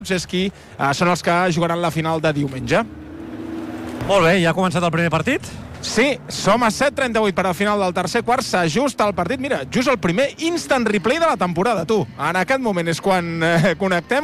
és qui són els que jugaran la final de diumenge. Molt bé, ja ha començat el primer partit? Sí, som a 7:38 per al final del tercer quart, s'ajusta el partit, mira, just el primer instant replay de la temporada, tu. En aquest moment és quan connectem,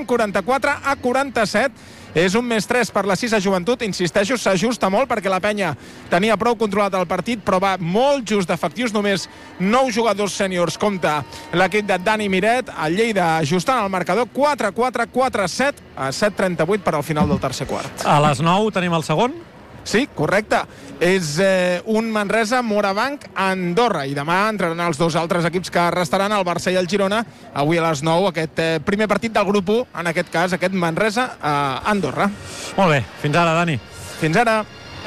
44-47, és un +3 per la 6 Joventut, insisteixo, s'ajusta molt perquè la penya tenia prou controlat el partit, però va molt just d'efectius, només 9 jugadors sèniors compta l'equip de Dani Miret, el Lleida ajustant el marcador, 4-4-4-7 a 7:38 per al final del tercer quart. A les 9 tenim el segon? Sí, correcte. És un Manresa-Morabanc Andorra i demà entraran els dos altres equips que restaran, el Barça i el Girona. Avui a les 9 aquest primer partit del grup 1, en aquest cas aquest Manresa-Andorra. Molt bé, fins ara, Dani. Fins ara.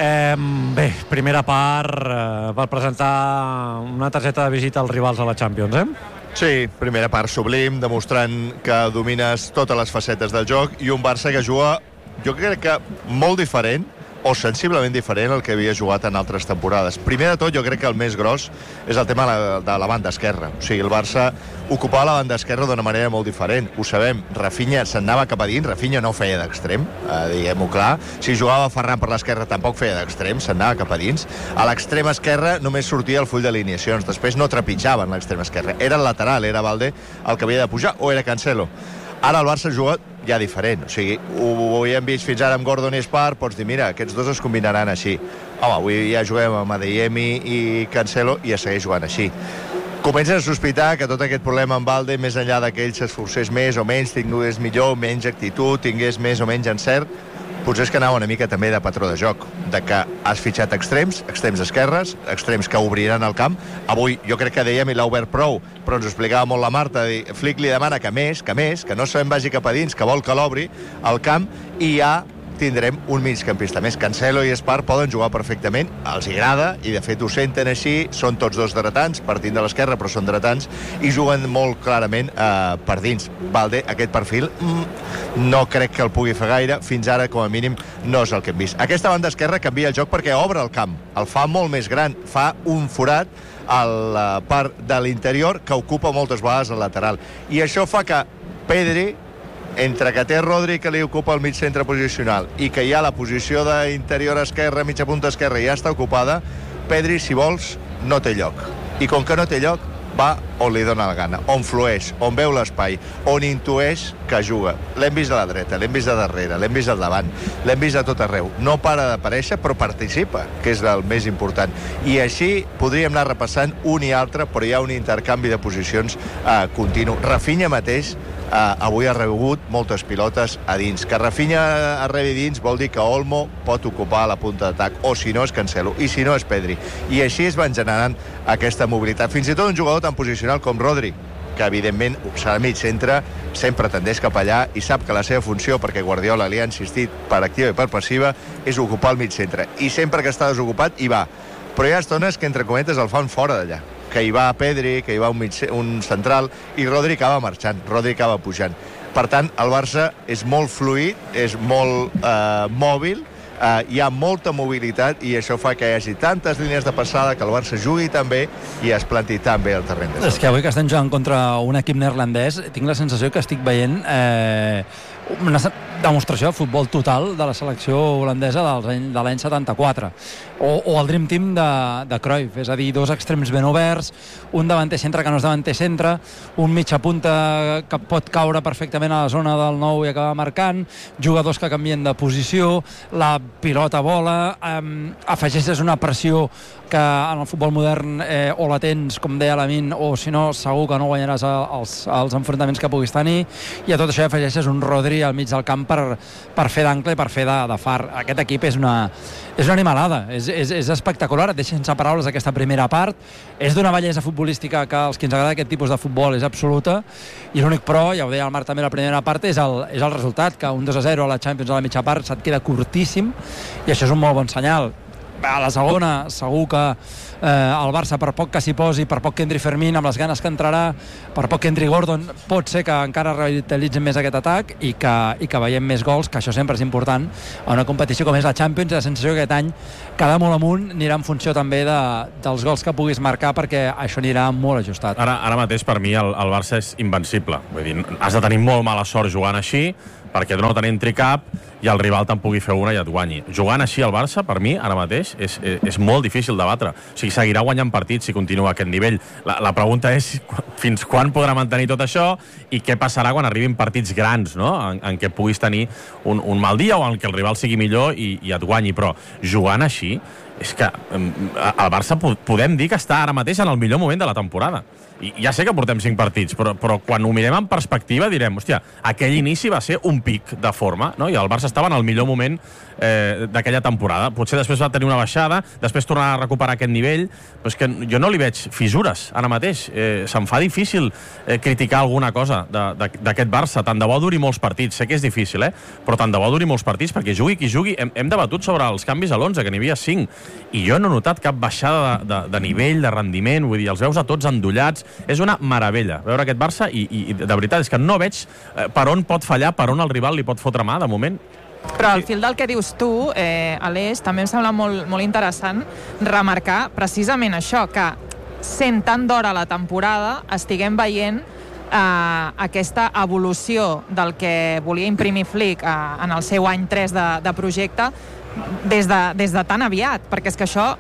Bé, primera part per presentar una targeta de visita als rivals a la Champions, Sí, primera part sublim, demostrant que domines totes les facetes del joc, i un Barça que juga, jo crec que molt diferent, o sensiblement diferent al que havia jugat en altres temporades. Primer de tot, jo crec que el més gros és el tema de la banda esquerra. O sigui, el Barça ocupava la banda esquerra d'una manera molt diferent. Ho sabem, Rafinha s'anava cap a dins, Rafinha no feia d'extrem, diguem-ho clar. Si jugava Ferran per l'esquerra tampoc feia d'extrem, s'anava cap a dins. A l'extrem esquerra només sortia el full d'alineacions, després no trepitjava en l'extrem esquerra. Era el lateral, era Valde el que havia de pujar, o era Cancelo. Ara el Barça juga ja diferent, o sigui, ho hem vist fins ara amb Gordon i Espar, pots dir, mira, aquests dos es combinaran així. Home, avui ja juguem amb Adeyemi i Cancelo i ja segueix jugant així. Comences a sospitar que tot aquest problema amb Valde, més enllà que ell s'esforcés més o menys, tingués millor o menys actitud, tingués més o menys encert, potser és que anava una mica també de patró de joc, de que has fitxat extrems esquerres, extrems que obriran el camp. Avui jo crec que dèiem i l'ha obert prou, però ens ho explicava molt la Marta, Flick li demana que no se'n vagi cap a dins, que vol que l'obri el camp, i ja tindrem un migcampista més. Cancelo i Espar poden jugar perfectament, els agrada, i de fet ho senten així, són tots dos dretans, partint de l'esquerra, però són dretans, i juguen molt clarament per dins. Valde, aquest perfil, no crec que el pugui fer gaire, fins ara, com a mínim, no és el que hem vist. Aquesta banda esquerra canvia el joc perquè obre el camp, el fa molt més gran, fa un forat a la part de l'interior que ocupa moltes vegades el lateral. I això fa que Pedri, entre que té Rodri que li ocupa el mig centre posicional i que hi ha la posició d'interior esquerra, mitja punta esquerra, ja està ocupada, Pedri, si vols, no té lloc. I com que no té lloc, va on li dona la gana, on flueix, on veu l'espai, on intueix que juga. L'hem vist a la dreta, l'hem vist a darrere, l'hem vist al davant, l'hem vist a tot arreu. No para d'aparèixer, però participa, que és el més important. I així podríem anar repassant un i altre, però hi ha un intercanvi de posicions continu. Rafinha mateix avui ha rebut moltes pilotes a dins. Que Rafinha rebi dins vol dir que Olmo pot ocupar la punta d'atac, o si no és Cancelo, i si no és Pedri. I així es van generant aquesta mobilitat. Fins i tot un jugador tan posicional com Rodri, que evidentment serà mig centre, sempre tendeix cap allà i sap que la seva funció, perquè Guardiola li ha insistit per activa i per passiva, és ocupar el mig centre. I sempre que està desocupat hi va. Però hi ha estones que, entre cometes, el fan fora d'allà, que hi va Pedri, que hi va un central, i Rodri acaba marxant, Rodri acaba pujant. Per tant, el Barça és molt fluid, és molt mòbil, hi ha molta mobilitat, i això fa que hi hagi tantes línies de passada, que el Barça jugui tan bé i es planti tan bé al terreny de joc. És que avui que estem jugant contra un equip neerlandès, tinc la sensació que estic veient una demostració de futbol total de la selecció holandesa de l'any 74 o el Dream Team de Cruyff, és a dir, dos extrems ben oberts, un davanter centre que no és davanter centre, un mitja punta que pot caure perfectament a la zona del 9 i acabar marcant, jugadors que canvien de posició, la pilota vola, afegeixes una pressió que en el futbol modern o la tens, com deia Lamin, o si no segur que no guanyaràs els enfrontaments que puguis tenir, i a tot això afegeixes un Rodri al mig del camp per fer d'ancle i per fer de far. Aquest equip és una animalada, és espectacular, et deixa sense paraules aquesta primera part, és d'una bellesa futbolística que als que ens agrada aquest tipus de futbol és absoluta, i l'únic però, ja ho deia el Marc també, la primera part és el resultat, que un 2-0 a la Champions a la mitja part se't queda curtíssim, i això és un molt bon senyal. A la segona, segur que el Barça, per poc que s'hi posi, per poc que entri Fermín, amb les ganes que entrarà, per poc que entri Gordon, pot ser que encara revitalitzin més aquest atac i que veiem més gols, que això sempre és important a una competició com és la Champions. La sensació que aquest any cada molt amunt anirà en funció també dels gols que puguis marcar, perquè això anirà molt ajustat. Ara mateix per mi el Barça és invencible, vull dir, has de tenir molt mala sort jugant així, perquè no tenim tricap i el rival te'n pugui fer una i et guanyi. Jugant així al Barça, per mi, ara mateix, és molt difícil de batre. O sigui, seguirà guanyant partits si continua a aquest nivell. La pregunta és fins quan podrà mantenir tot això i què passarà quan arribin partits grans, no? En què puguis tenir un mal dia o en què el rival sigui millor i et guanyi. Però jugant així, és que el Barça podem dir que està ara mateix en el millor moment de la temporada. I ja sé que portem 5 partits, però quan ho mirem en perspectiva direm, hòstia, aquell inici va ser un pic de forma, no? I el Barça estava en el millor moment d'aquella temporada. Potser després va tenir una baixada, després tornar a recuperar aquest nivell, però és que jo no li veig fissures ara mateix. Se'm fa difícil criticar alguna cosa d'aquest Barça. Tant de bo duri molts partits. Sé que és difícil, però tant de bo duri molts partits, perquè jugui qui jugui. Hem debatut sobre els canvis a l'11, que n'hi havia 5, i jo no he notat cap baixada de nivell, de rendiment. Vull dir, els veus a tots endollats. És una meravella veure aquest Barça i de veritat és que no veig per on pot fallar, per on el rival li pot fotre mà, de moment. Però al fil del que dius tu, Aleix, també em sembla molt interessant remarcar precisament això, que sent tan d'hora la temporada estiguem veient aquesta evolució del que volia imprimir Flick en el seu any 3 de projecte des de tan aviat, perquè és que això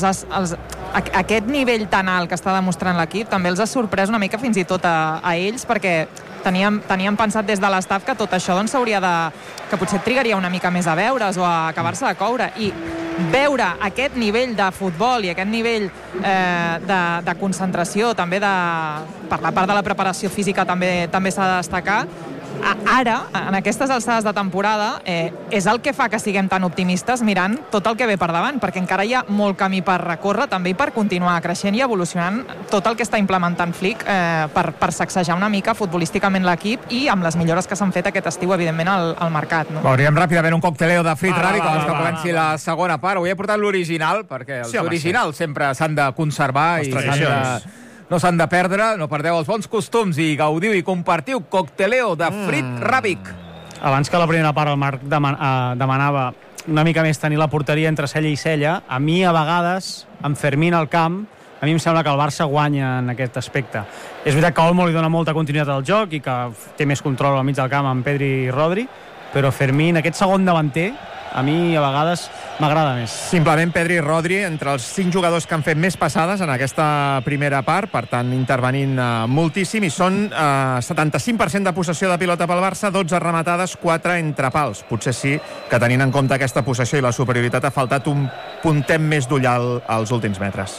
aquest nivell tan alt que està demostrant l'equip també els ha sorprès una mica fins i tot a ells, perquè teníem pensat des de l'estaf que tot això doncs s'hauria que potser trigaria una mica més a veure's o a acabar-se de coure, i veure aquest nivell de futbol i aquest nivell de concentració també per la part de la preparació física també s'ha de destacar. Ara, en aquestes alçades de temporada, és el que fa que siguem tan optimistes mirant tot el que ve per davant, perquè encara hi ha molt camí per recórrer també i per continuar creixent i evolucionant tot el que està implementant Flick per sacsejar una mica futbolísticament l'equip i amb les millores que s'han fet aquest estiu, evidentment, al mercat. Veuríem ràpidament un cocteleo de Frit Rabbit abans que comenci la segona part. Avui he portat l'original, perquè els originals sempre s'han de conservar i no s'han de perdre. No perdeu els bons costums i gaudiu i compartiu cocteleo de Frit Rabbit. Abans que la primera part el Marc demanava una mica més tenir la porteria entre cella i cella, a mi a vegades, amb Fermín al camp, a mi em sembla que el Barça guanya en aquest aspecte. És veritat que Olmo li dona molta continuïtat al joc i que té més control al mig del camp amb Pedri i Rodri, però Fermín, aquest segon davanter, a mi a vegades m'agrada més. Simplement Pedri i Rodri, entre els 5 jugadors que han fet més passades en aquesta primera part, per tant intervenint moltíssim, i són 75% de possessió de pilota pel Barça, 12 rematades, 4 entre pals. Potser sí que tenint en compte aquesta possessió i la superioritat ha faltat un puntet més d'ull als últims metres.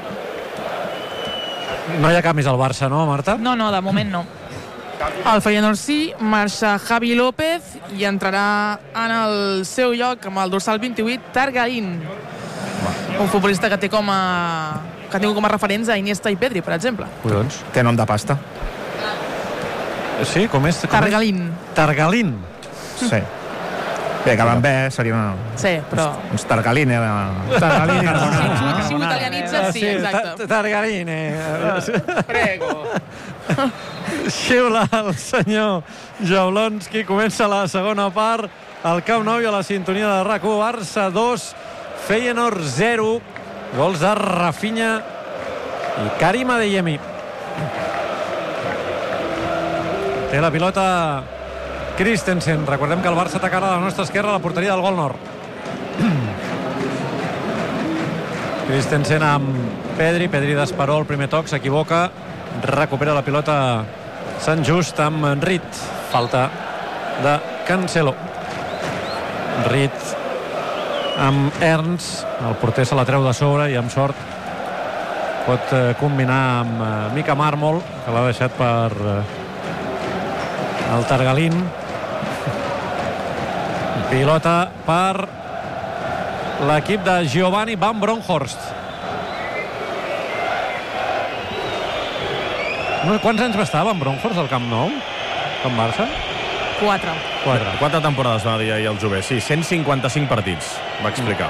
No hi ha cap més al Barça, no, Marta? No, de moment no. El Feyenoord sí, marxa Javi López i entrarà en el seu lloc amb el dorsal 28, Targarín, un futbolista que té com a referents a Iniesta i Pedri, per exemple. Collons, té nom de pasta. Sí, com és? Targarín. Targarín? Sí. Bé, que van bé, seria una... Sí, però... Uns Targaline. Targaline. Si ho italianitza, sí, exacte. Targaline. Prego. Xiula el senyor Jablonski. Comença la segona part al Camp Nou i a la sintonia de RAC1. Barça 2, Feyenoord 0. Gols de Rafinha i Karim Adeyemi. Té la pilota Christensen. Recordem que el Barça atacarà a la nostra esquerra a la porteria del Gol Nord. Christensen amb Pedri d'Esperó, el primer toc, s'equivoca, recupera la pilota Sant Just amb Rit, falta de Cancelo. Rit amb Ernst, el porter se la treu de sobre i amb sort pot combinar amb Mika Marmol, que l'ha deixat per el Targarín. Pilota per l'equip de Giovanni Van Bronckhorst. Quants anys va estar Van Bronckhorst al Camp Nou? Camp Barça? 4 temporades va dir ahir el Jové. Sí, 155 partits, va explicar.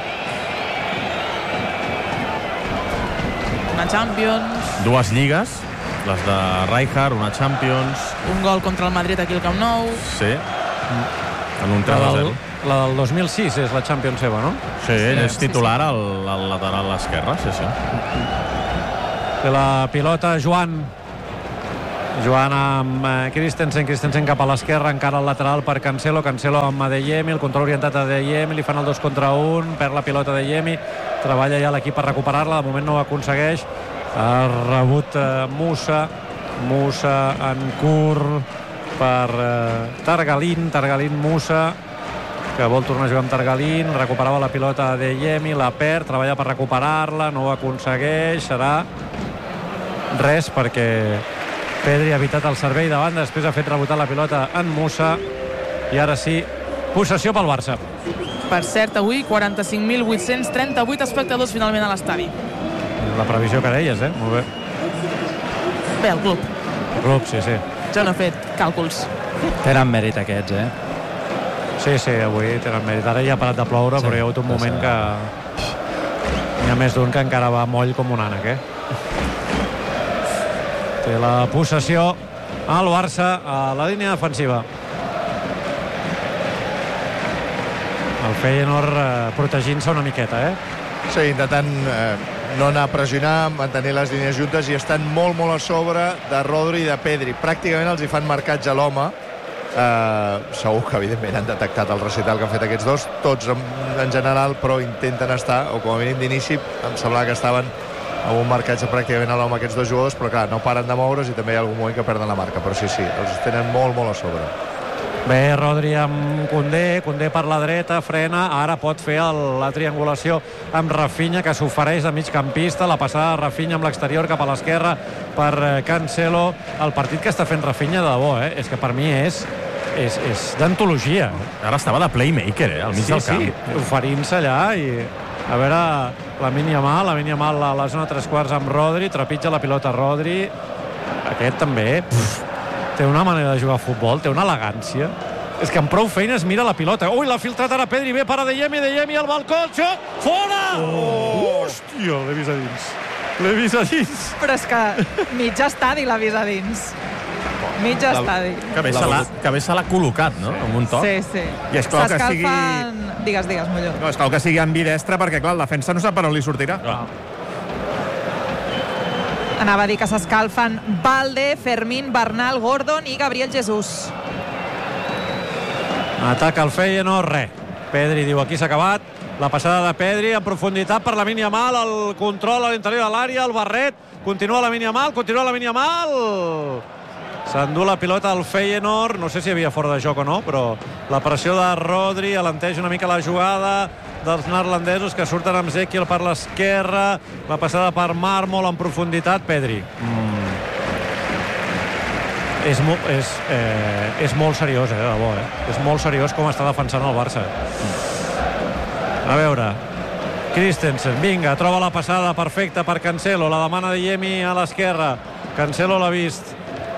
Una Champions. 2 lligues, les de Rijkaard, una Champions. Un gol contra el Madrid aquí al Camp Nou. Sí, en un 3-0. La del 2006 és la Champions seva, no? Sí, és titular al lateral a l'esquerra, sí. Té la pilota Joan. jugant amb Christensen cap a l'esquerra, encara al lateral per Cancelo amb Adeyemi, el control orientat a Adeyemi, li fan el 2 contra 1, perd la pilota Adeyemi, treballa ja l'equip per recuperar-la, de moment no ho aconsegueix, ha rebut Musa en curt per Targalin Musa, que vol tornar a jugar amb Targalin, recuperava la pilota Adeyemi, la perd, treballa per recuperar-la, no ho aconsegueix, serà res perquè Pedri ha evitat el servei de banda, després ha fet rebotar la pilota en Musa, i ara sí, possessió pel Barça. Per cert, avui 45.838 espectadors finalment a l'estadi. La previsió que deies, molt bé. Bé, el club. El club, sí. Jo no he fet càlculs. Tenen mèrit aquests, Sí, avui tenen mèrit. Ara ja ha parat de ploure, però hi ha hagut un moment que n'hi ha més d'un que encara va moll com un ànec, Té la possessió al Barça a la línia defensiva. El Feyenoord protegint-se una miqueta, Sí, intentant no anar a pressionar, mantenir les línies juntes, i estan molt, molt a sobre de Rodri i de Pedri. Pràcticament els hi fan marcatge a l'home. Segur que evidentment han detectat el recital que han fet aquests dos, tots en general, però intenten estar, o com a mínim d'inici em semblava que estaven amb un marcatge pràcticament a l'home aquests dos jugadors, però clar, no paren de moure's i també hi ha algun moment que perden la marca, però sí, els tenen molt, molt a sobre. Bé, Rodri amb Koundé per la dreta, frena, ara pot fer la triangulació amb Rafinha, que s'ofereix de migcampista, la passada de Rafinha amb l'exterior cap a l'esquerra per Cancelo. El partit que està fent Rafinha de debò, és que per mi és d'antologia. Ara estava de playmaker, al mig del camp. Sí, oferint-se allà i a veure Lamine Yamal a la zona 3/4 amb Rodri, trepitja la pilota Rodri. Aquest també té una manera de jugar a futbol, té una elegància. És que amb prou feines mira la pilota. Ui, l'ha filtrat ara Pedri, bé per Adeyemi al balcó, xot, fora! Hòstia, l'he vist a dins. Però és que mig estadi l'ha vist a dins. Mig estadi. Que bé se l'ha col·locat, no?, amb un toc. Sí. I és clar que sigui... Digues, Molló. No, és clar que sigui ambidestre, perquè clar, el defensa no sap per on li sortirà. Anava a dir que s'escalfen Balde, Fermín, Bernal, Gordon i Gabriel Jesús. Ataca el Feyenoord, Pedri diu aquí s'ha acabat. La passada de Pedri en profunditat per Lamine Yamal, el control a l'interior de l'àrea, el barret, continua Lamine Yamal. S'endú la pilota al Feyenoord, no sé si hi havia fora de joc o no, però la pressió de Rodri alenteix una mica la jugada dels neerlandesos, que surten amb Ezequiel per l'esquerra, la passada per Marmol en profunditat. Pedri és molt seriós, de debò, és molt seriós com està defensant el Barça. A veure, Christensen, vinga, troba la passada perfecta per Cancelo, la demana Adeyemi a l'esquerra, Cancelo l'ha vist.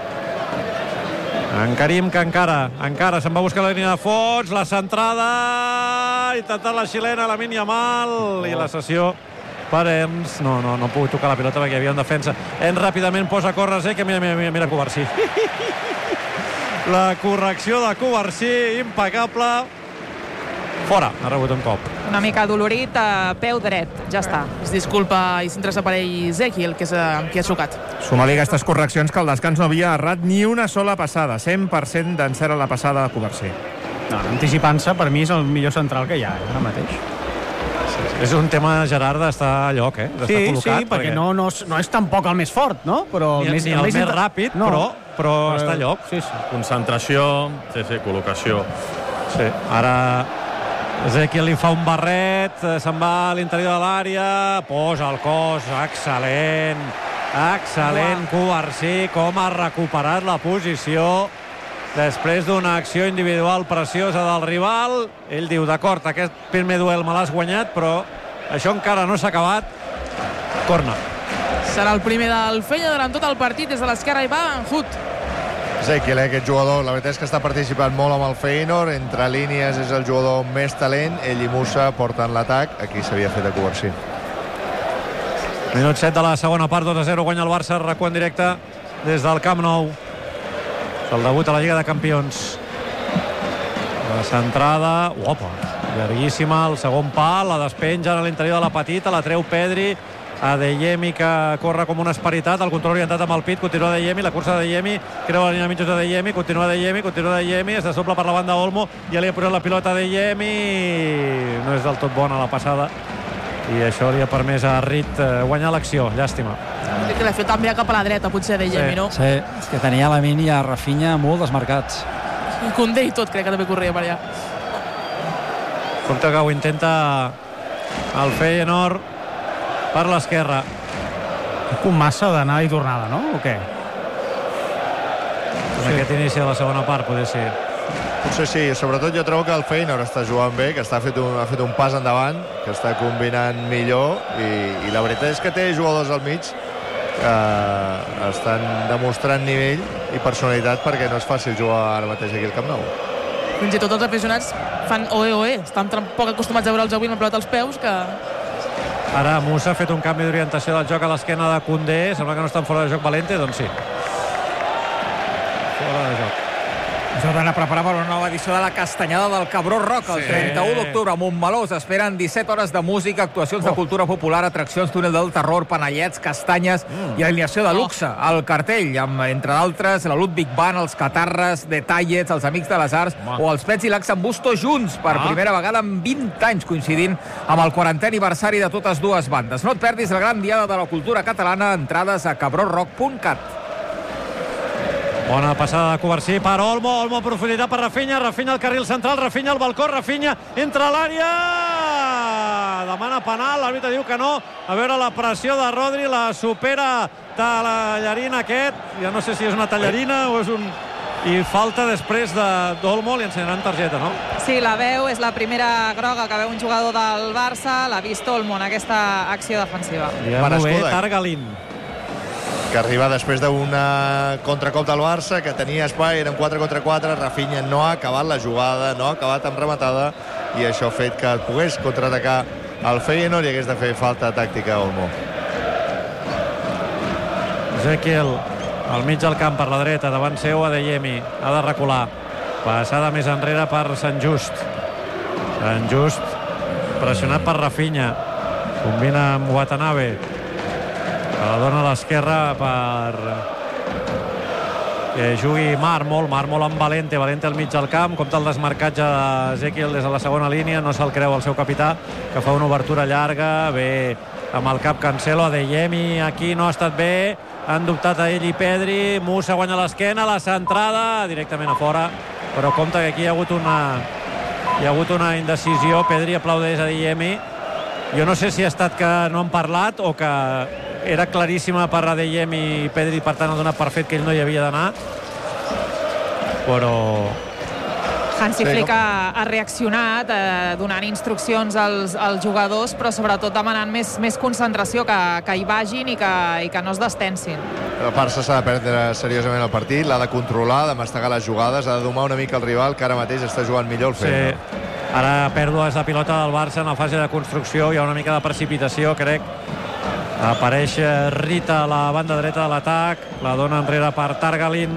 En Karim, que encara se'n va buscar la línia de fons, la centrada, intentant la xilena, Lamine Yamal, i la cessió per Ens. No ha pogut tocar la pilota perquè hi havia en defensa. Ens ràpidament posa a córrer, que mira Covarsí. La correcció de Covarsí, impecable. Fora, ha rebut un cop. Una mica dolorit a peu dret, ja està. Es disculpa i s'interessa per ell Ezequiel, que és amb qui ha xocat. Suma-li aquestes correccions que el descans no havia errat ni una sola passada. 100% d'encert a la passada de Covarsí. Anticipant-se, per mi és el millor central que hi ha, ara mateix. És un tema, Gerard, d'estar a lloc, d'estar col·locat. Sí, perquè no és tampoc el més fort, no? Però ni el més ràpid, però està a lloc. Sí. Concentració, col·locació. Sí, ara Ezequiel li fa un barret, se'n va a l'interior de l'àrea, posa el cos, excel·lent, Covarsí, com ha recuperat la posició després d'una acció individual preciosa del rival. Ell diu, d'acord, aquest primer duel me l'has guanyat, però això encara no s'ha acabat. Corna. Serà el primer del Feyenoord durant tot el partit, des de l'esquerra i va en Hut. Ezequiel, aquest jugador, la veritat és que està participant molt amb el Feyenoord, entre línies és el jugador amb més talent, ell i Musa porten l'atac, aquí s'havia fet a Covarsí. Minut 7 de la segona part, 2-0, guanya el Barça, recu en directe des del Camp Nou. El debut a la Lliga de Campions. La centrada, llarguíssima, el segon pal, la despenja a l'interior de la petita, la treu Pedri, Adeyemi, que corre com una esperitat, el control orientat amb el pit, continua Adeyemi, la cursa d'Adeyemi, creu la línia mitjos d'Adeyemi, continua Adeyemi, es desdobla per la banda Olmo, ja li ha posat la pilota a Adeyemi, no és del tot bona la passada, i això li ha permès a Rit guanyar l'acció, llàstima. Crec que l'ha fet també cap a la dreta, potser Adeyemi, no? Sí, és que tenia Lamine i a Rafinha molt desmarcats. I Koundé i tot, crec que també corria per allà. Compte que ho intenta el Feyenoord per l'esquerra. Un massa d'anada i tornada, no? O què? En aquest inici de la segona part, potser sí. Potser sí, sobretot jo trobo que el Feyenoord està jugant bé, que ha fet un pas endavant, que està combinant millor, i la veritat és que té jugadors al mig que estan demostrant nivell i personalitat, perquè no és fàcil jugar ara mateix aquí al Camp Nou. Fins i tot els aficionats fan oe, estan poc acostumats a veure'ls avui amb la pilota als peus, que... Ara Musa ha fet un canvi d'orientació del joc a l'esquena de Koundé, sembla que no estan fora de joc Valente, doncs sí. Fora de joc. Això d'anar a preparar per una nova edició de la Castanyada del Cabró Rock. El 31 d'octubre a Montmeló s'esperen 17 hores de música, actuacions de cultura popular, atraccions, túnel del terror, panellets, castanyes i alineació de luxe. El cartell, amb, entre d'altres, la Ludwig Band, els Catarres, Detallets, els Amics de les Arts o els Pets i l'Ax en Busto junts per primera vegada en 20 anys, coincidint amb el 40è aniversari de totes dues bandes. No et perdis la gran diada de la cultura catalana. Entrades a cabrorock.cat. Bona passada de Covarsí per Olmo, Olmo en profunditat per Rafinha, Rafinha al carril central, Rafinha al balcó, Rafinha entra a l'àrea, demana penal, l'àrbitre diu que no, a veure la pressió de Rodri, la supera Tallarina aquest, ja no sé si és una tallarina o és un... I falta després d'Olmo, li ensenyaran targeta, no? Sí, la veu, és la primera groga que veu un jugador del Barça, l'ha vist Olmo en aquesta acció defensiva. Ja molt bé, Targalin. Que arriba després d'una contracop del Barça, que tenia espai, eren 4 contra 4, Rafinha no ha acabat la jugada, no ha acabat amb rematada, i això ha fet que pogués contraatacar el Feyenoord i hagués de fer falta tàctica a Olmo. Ezequiel, al mig del camp per la dreta, davant seu Adeyemi, ha de recular. Passada més enrere per Sant Just. Sant Just, pressionat per Rafinha, combina amb Watanabe, la dona a l'esquerra per que jugui Marmol amb Valente al mig del camp, compta el desmarcatge d'Ezequiel des de la segona línia, no se'l creu el seu capità, que fa una obertura llarga, bé amb el cap Cancelo, Adeyemi aquí no ha estat bé, han dubtat a ell i Pedri, Musa guanya l'esquena, la centrada directament a fora, però compta que aquí hi ha hagut una indecisió, Pedri aplaudeix a Adeyemi, jo no sé si ha estat que no han parlat o que era claríssima per Adeyemi i Pedri, per tant ha donat per fet que ell no hi havia d'anar, però... Hansi Flick ha reaccionat donant instruccions als jugadors, però sobretot demanant més concentració, que hi vagin i que no es destensin. El Barça s'ha de prendre seriosament el partit, l'ha de controlar, de mastegar les jugades, ha de domar una mica el rival, que ara mateix està jugant millor el Feyenoord. Sí. Ara pèrdues de pilota del Barça en la fase de construcció, hi ha una mica de precipitació, crec. Apareix Rita a la banda dreta de l'atac, la dona enrere per Targalin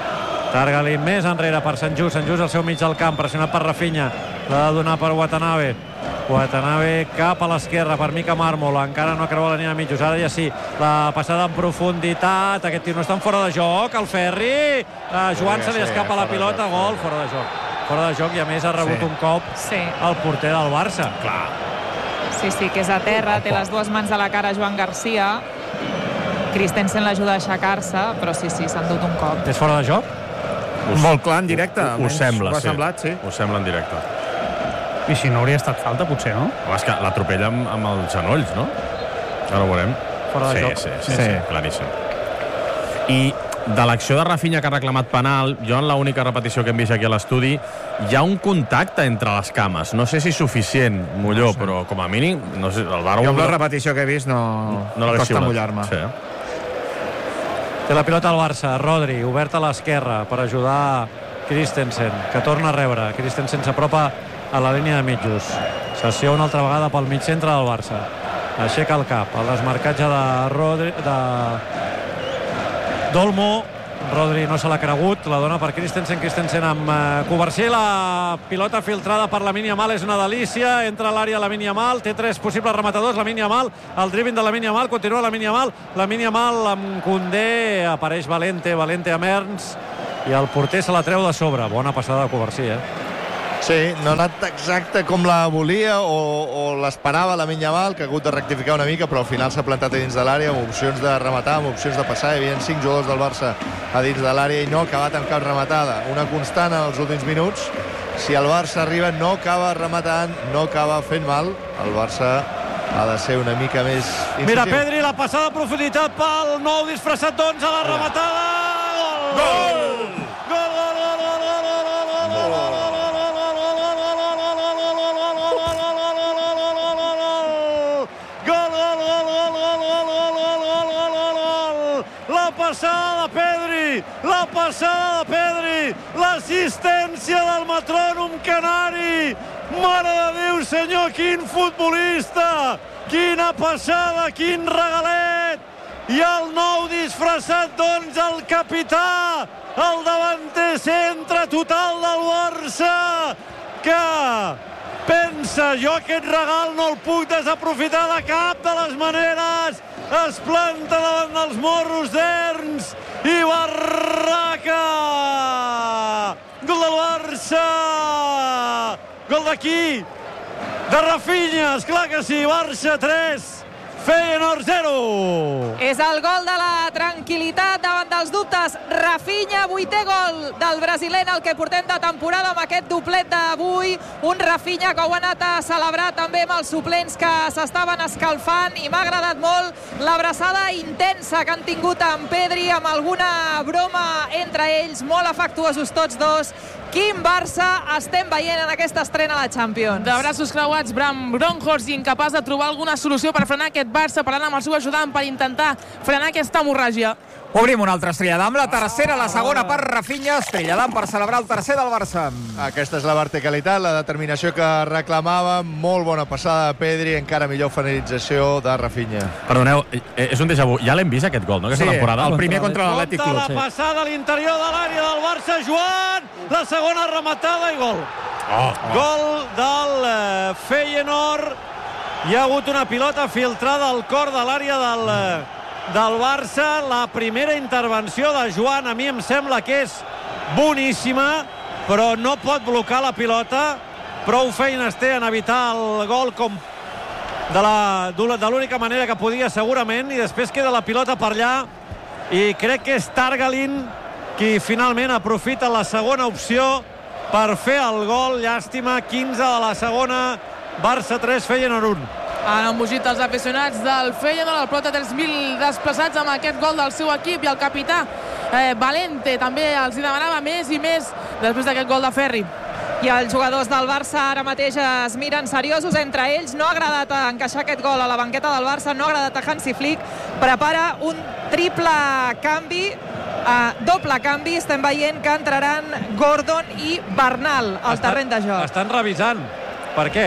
més enrere per Sant Just al seu mig del camp, pressionat per Rafinha, l'ha de donar per Watanabe cap a l'esquerra per Mika Marmol, encara no creu la línia de mitjos, ara ja sí, la passada en profunditat, aquest tio no està en fora de joc, el Ferri, Joan se li escapa la pilota, gol, fora de joc, i a més ha rebut un cop el porter del Barça. Clar. Sí, que és a terra, té les dues mans a la cara Joan Garcia, Christensen l'ajuda a aixecar-se, però sí, s'han dut un cop. És fora de joc? Molt clar en directe. Ho sembla, sí. Ho sembla en directe. I si no hauria estat falta, potser, no? Home, és que l'atropella amb els genolls, no? Ara ho veurem. Fora de joc. Sí, claríssim. I de l'acció de Rafinha que ha reclamat penal, jo en l'única repetició que hem vist aquí a l'estudi, hi ha un contacte entre les cames. No sé si suficient, Molló, però com a mínim, no sé, el VAR... Jo amb la repetició que he vist no costa mullar-me. Sí. Té la pilota al Barça, Rodri, obert a l'esquerra per ajudar Christensen, que torna a rebre. Christensen s'apropa a la línia de mitjos. Sessió una altra vegada pel mig centre del Barça. Aixeca el cap, el desmarcatge de Rodri, d'Olmo, Rodri no se l'ha cregut, la dona per Christensen amb Covarsí, la pilota filtrada per Lamine Yamal, és una delícia, entra a l'àrea Lamine Yamal, té 3 possibles rematadors, Lamine Yamal, el dribbling de Lamine Yamal, continua Lamine Yamal amb Koundé, apareix Valente a Merns, i el porter se la treu de sobre. Bona passada de Covarsí, Sí, no ha anat exacte com la volia o l'esperava Lamine Yamal, que ha hagut de rectificar una mica, però al final s'ha plantat a dins de l'àrea amb opcions de rematar, amb opcions de passar. Hi havia 5 jugadors del Barça a dins de l'àrea i no ha acabat amb cap rematada. Una constant en els últims minuts. Si el Barça arriba, no acaba rematant, no acaba fent mal. El Barça ha de ser una mica més incisiu. Mira, Pedri, la passada a profunditat pel nou disfressat d'11, la rematada. Gol! Gol! La passada de Pedri, l'assistència del metrònom canari. Mare de Déu, senyor, quin futbolista, quina passada, quin regalet. I el nou disfressat, doncs, el capità, el davanter centre total del Barça, que pensa, jo aquest regal no el puc desaprofitar de cap de les maneres. Es planta davant dels morros d'Erns i barraca! Gol del Barça! Gol d'aquí, de Rafinha, esclar que sí, Barça 3, Feyenoord 0. És el gol de la tranquil·litat davant dels dubtes. Rafinha, 8è gol del brasiler, el que portem de temporada amb aquest doblet d'avui. Un Rafinha que ho ha anat a celebrar també amb els suplents que s'estaven escalfant, i m'ha agradat molt l'abraçada intensa que han tingut amb Pedri, amb alguna broma entre ells, molt afectuosos tots dos. Quin Barça estem veient en aquesta estrena a la Champions. De braços creuats, Bram Bronkhorst, incapaç de trobar alguna solució per frenar aquest Barça, parlant amb el seu ajudant per intentar frenar aquesta hemorràgia. Obrim una altra estrellada, la tercera, la segona per Rafinha, estrellada per celebrar el tercer del Barça. Aquesta és la verticalitat, la determinació que reclamava. Molt bona passada de Pedri, encara millor finalització de Rafinha. Perdoneu, és un déjà vu. Ja l'hem vist, aquest gol, no? Aquesta temporada. El primer contra l'Atlètic Club. La passada a l'interior de l'àrea del Barça, Joan, la segona rematada i gol. Gol del Feyenoord. Hi ha hagut una pilota filtrada al cor de l'àrea del Barça. La primera intervenció de Joan a mi em sembla que és boníssima, però no pot blocar la pilota. Prou feines té en evitar el gol com de l'única manera que podia, segurament, i després queda la pilota per allà, i crec que és Targalin qui finalment aprofita la segona opció per fer el gol. Llàstima, 15 de la segona, Barça 3, Feyenoord 1. Han embogit els aficionats del Feyenoord, el prop de 3.000 desplaçats amb aquest gol del seu equip, i el capità Valente també els hi demanava més i més després d'aquest gol de Ferri. I els jugadors del Barça ara mateix es miren seriosos entre ells. No ha agradat encaixar aquest gol a la banqueta del Barça, no ha agradat a Hansi Flick. Prepara un triple canvi, doble canvi. Estem veient que entraran Gordon i Bernal al terreny de joc. Estan revisant. Per què?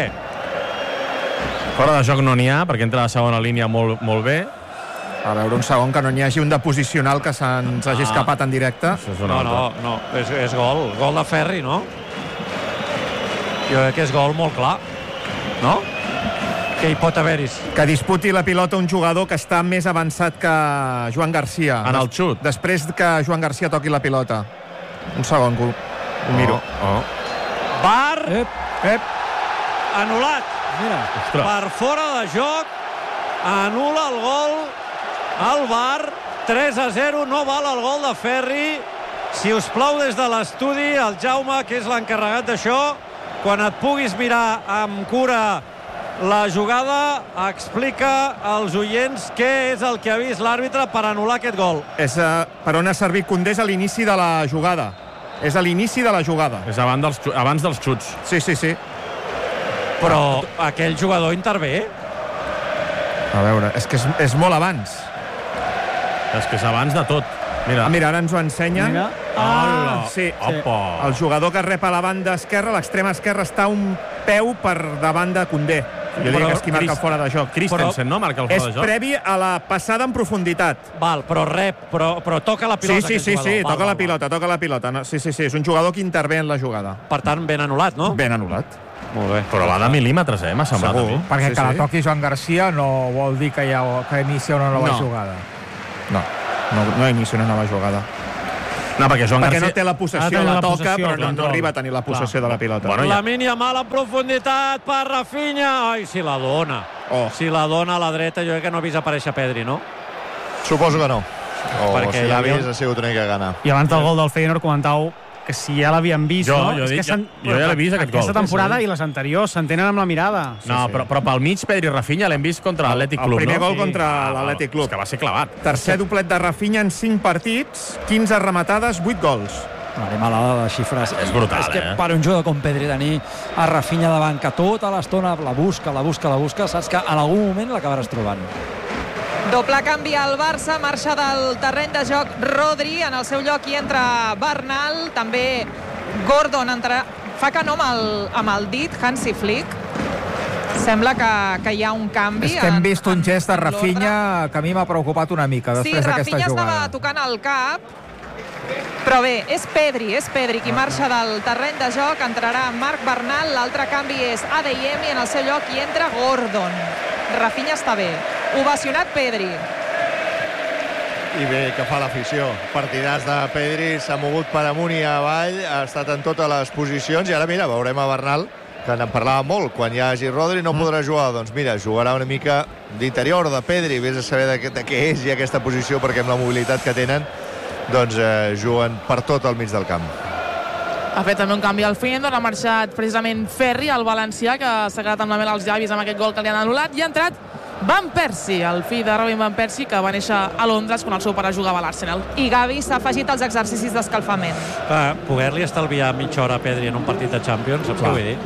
Fora de joc no n'hi ha, perquè entra a la segona línia molt bé. A veure, un segon, que no n'hi hagi un de posicional que se'ns hagi escapat en directe. No, és gol. Gol de Ferri, no? Jo crec que és gol molt clar, no? Que hi pot haver-hi. Que disputi la pilota un jugador que està més avançat que Joan Garcia. En el xut. Després que Joan Garcia toqui la pilota. Un segon, ho miro. VAR. Anul·lat. Per fora de joc. Anul·la el gol al VAR. 3-0. No val el gol de Ferri. Si us plau, des de l'estudi, el Jaume, que és l'encarregat d'això, quan et puguis mirar amb cura la jugada, explica als oients què és el que ha vist l'àrbitre per anul·lar aquest gol. És per on ha servit Koundé a l'inici de la jugada. És a l'inici de la jugada. És abans dels xuts. Sí. Però aquell jugador intervé? A veure, és que és molt abans. És que és abans de tot. Mira, ara ens ho ensenyen. Sí. Opa. El jugador que rep a la banda esquerra, l'extrema esquerra, està un peu per davant de Koundé. Jo diria que és qui marca el fora de joc. Christensen, no? Marca el fora de joc. És previ a la passada en profunditat. Val, però toca la pilota. Sí, toca la pilota. Sí, és un jugador que intervé en la jugada. Per tant, ben anul·lat, no? Ben anul·lat. Molt bé. Però va de mil·límetres, m'ha semblat a mi. Perquè que la toqui Joan Garcia no vol dir que inicia una nova jugada. No inicia una nova jugada. No, perquè Joan Garcia... no té la possessió, la toca, però no arriba a tenir la possessió de la pilota. Bueno, Lamine Yamal en profunditat per Rafinha. Ai, si la dona. Si la dona a la dreta, jo crec que no he vist aparèixer Pedri, no? Suposo que no. Perquè si l'ha vist, ha sigut una mica gana. I abans del gol del Feyenoord comentàveu que si ja l'havien vist, jo ja l'he vist, aquest gol. Aquesta temporada i les anteriors s'entenen amb la mirada. No, però pel mig, Pedri i Rafinha l'hem vist contra l'Atlètic Club, no? El primer gol contra l'Atlètic Club. Que va ser clavat. Tercer doblet de Rafinha en 5 partits, 15 rematades, 8 gols. Animalada de xifres. És brutal, És que per un jugador com Pedri tenir a Rafinha davant, que tota l'estona la busca, saps que en algun moment l'acabaràs trobant. Doble canvi al Barça, marxa del terreny de joc Rodri, en el seu lloc hi entra Bernal, també Gordon fa que no amb el dit, Hansi Flick. Sembla que hi ha un canvi. És que hem vist un gest de Rafinha que a mi m'ha preocupat una mica després d'aquesta jugada. Sí, Rafinha estava tocant el cap, però bé, és Pedri qui marxa del terreny de joc, entrarà Marc Bernal, l'altre canvi és Adeyemi, en el seu lloc hi entra Gordon. Rafinha està bé. Ovacionat Pedri. I bé, que fa l'afició. Partidars de Pedri, s'ha mogut per amunt i avall, ha estat en totes les posicions, i ara mira, veurem a Bernal, que n'en parlava molt, quan hi hagi Rodri no podrà jugar, doncs mira, jugarà una mica d'interior de Pedri, vés a saber de què és i aquesta posició, perquè amb la mobilitat que tenen doncs juguen per tot al mig del camp. Ha fet també un canvi al Feyenoord, ha marxat precisament Ferri, el valencià, que s'ha quedat amb la mel als llavis amb aquest gol que li han anul·lat, i ha entrat Van Persie, el fill de Robin Van Persie, que va néixer a Londres quan el seu pare jugava a l'Arsenal. I Gavi s'ha afegit als exercicis d'escalfament. Poder-li estalviar mitja hora a Pedri en un partit de Champions, saps què vull dir?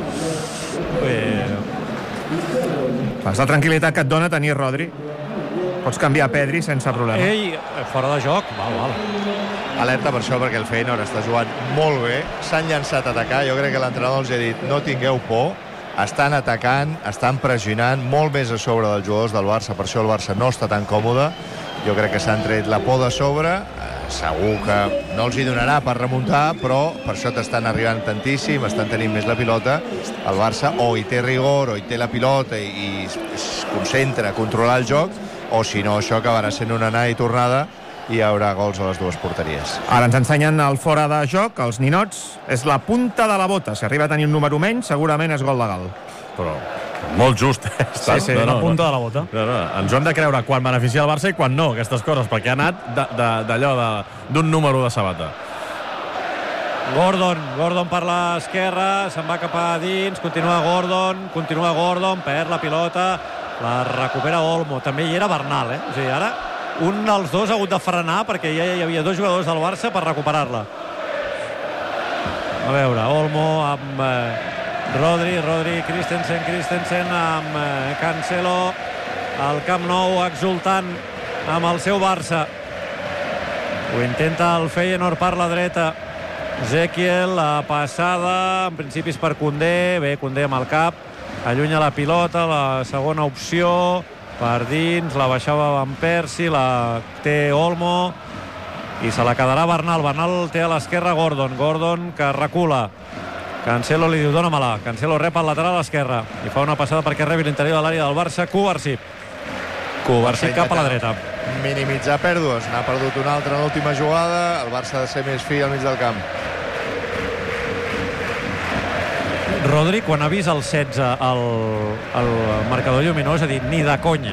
És la tranquil·litat que et dona tenir Rodri. Pots canviar Pedri sense problema. Ei, fora de joc, val. Alerta per això, perquè el Feyenoord està jugant molt bé, s'han llançat a atacar, jo crec que l'entrenador els ha dit no tingueu por, estan atacant, estan pressionant molt més a sobre dels jugadors del Barça, per això el Barça no està tan còmode, jo crec que s'han tret la por de sobre, segur que no els hi donarà per remuntar, però per això t'estan arribant tantíssim, estan tenint més la pilota, el Barça o hi té rigor o hi té la pilota i es concentra a controlar el joc, o si no això acabarà sent una anada i tornada i hi haurà gols a les dues porteries. Ara ens ensenyen el fora de joc, els ninots, és la punta de la bota, si arriba a tenir un número menys segurament és gol legal. Però molt just, Sí, la punta de la bota. No. Ens ho hem de creure quan beneficia el Barça i quan no, aquestes coses, perquè ha anat d'allò d'un número de sabata. Gordon per l'esquerra, se'n va cap a dins, continua Gordon, perd la pilota, la recupera Olmo, també hi era Bernal, O sigui, ara un dels dos ha hagut de frenar perquè ja hi havia dos jugadors del Barça per recuperar-la. A veure, Olmo amb Rodri, Christensen amb Cancelo al Camp Nou, exultant amb el seu Barça. Ho intenta el Feyenoord per la dreta. Ezequiel, la passada, en principi és per Koundé, bé, Koundé amb el cap, allunya la pilota, la segona opció, per dins, la baixava Van Persie, la té Olmo i se la quedarà Bernal. Bernal té a l'esquerra Gordon que recula. Cancelo li diu dóna-me-la. Cancelo rep al lateral a l'esquerra i fa una passada perquè rebi l'interior de l'àrea del Barça. Kovacic cap a la dreta. Minimitzar pèrdues, n'ha perdut una altra en l'última jugada, el Barça ha de ser més fi al mig del camp. Rodri, quan ha vist el 16 el marcador lluminós, ha dit ni de conya.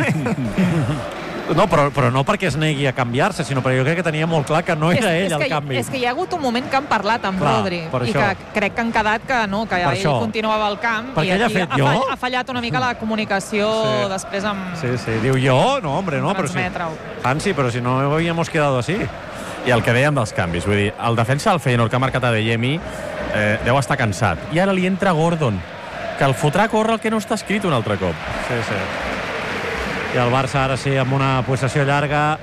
No, però no perquè es negui a canviar-se, sinó perquè jo crec que tenia molt clar que no era ell el canvi. És que hi ha hagut un moment que han parlat amb Rodri i que crec que han quedat que no, que ell continuava al camp i aquí ha fallat una mica la comunicació després amb... Sí, diu jo, no, hombre, no, però sí. Hansi, però si no habíamos quedado así. I el que dèiem dels canvis, vull dir, el defensa del Feyenoord que ha marcat Adeyemi deu estar cansat. I ara li entra Gordon, que el fotrà a córrer el que no està escrit un altre cop. Sí. I el Barça ara sí amb una possessió llarga,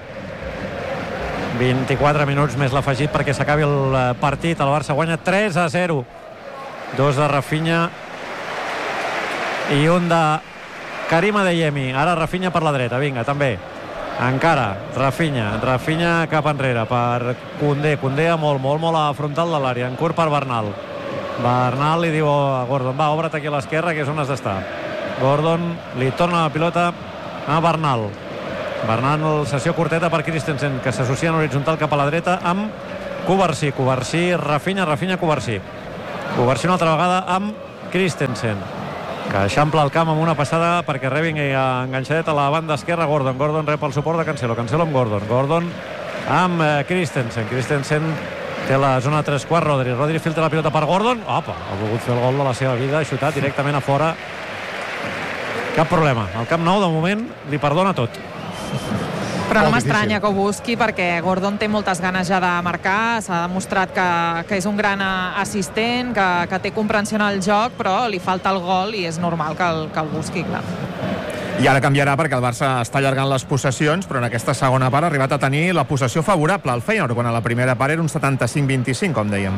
24 minuts més l'afegit perquè s'acabi el partit. El Barça guanya 3-0, 2 de Rafinha i un de Karim Adeyemi. Ara Rafinha per la dreta, vinga, també. Encara, Rafinha cap enrere per Koundé a molt a frontal de l'àrea, en curt per Bernal li diu a Gordon, va, obre't aquí a l'esquerra, que és on has d'estar. Gordon li torna la pilota a Bernal, sessió corteta per Christensen, que s'associa en horitzontal cap a la dreta amb Covarsí, Rafinha, Covarsí una altra vegada amb Christensen, que eixampla el camp amb una passada perquè rebi enganxadet a la banda esquerra. Gordon rep el suport de Cancelo amb Gordon amb Christensen té la zona 3/4. Rodri filtra la pilota per Gordon, ha volgut fer el gol de la seva vida, ha xutat directament a fora, cap problema, el Camp Nou de moment li perdona tot. Però no m'estranya que ho busqui, perquè Gordon té moltes ganes ja de marcar, s'ha demostrat que és un gran assistent, que té comprensió en el joc, però li falta el gol i és normal que el busqui, clar. I ara canviarà perquè el Barça està allargant les possessions, però en aquesta segona part ha arribat a tenir la possessió favorable al Feyenoord, quan a la primera part era un 75-25, com dèiem.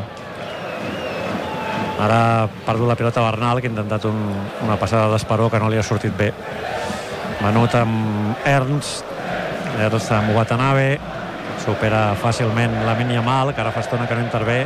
Ara ha perdut la pilota Bernal, que ha intentat una passada d'Esperó que no li ha sortit bé. Menut amb Ernst amb Watanabe, supera fàcilment Lamine Yamal, que ara fa estona que no intervé.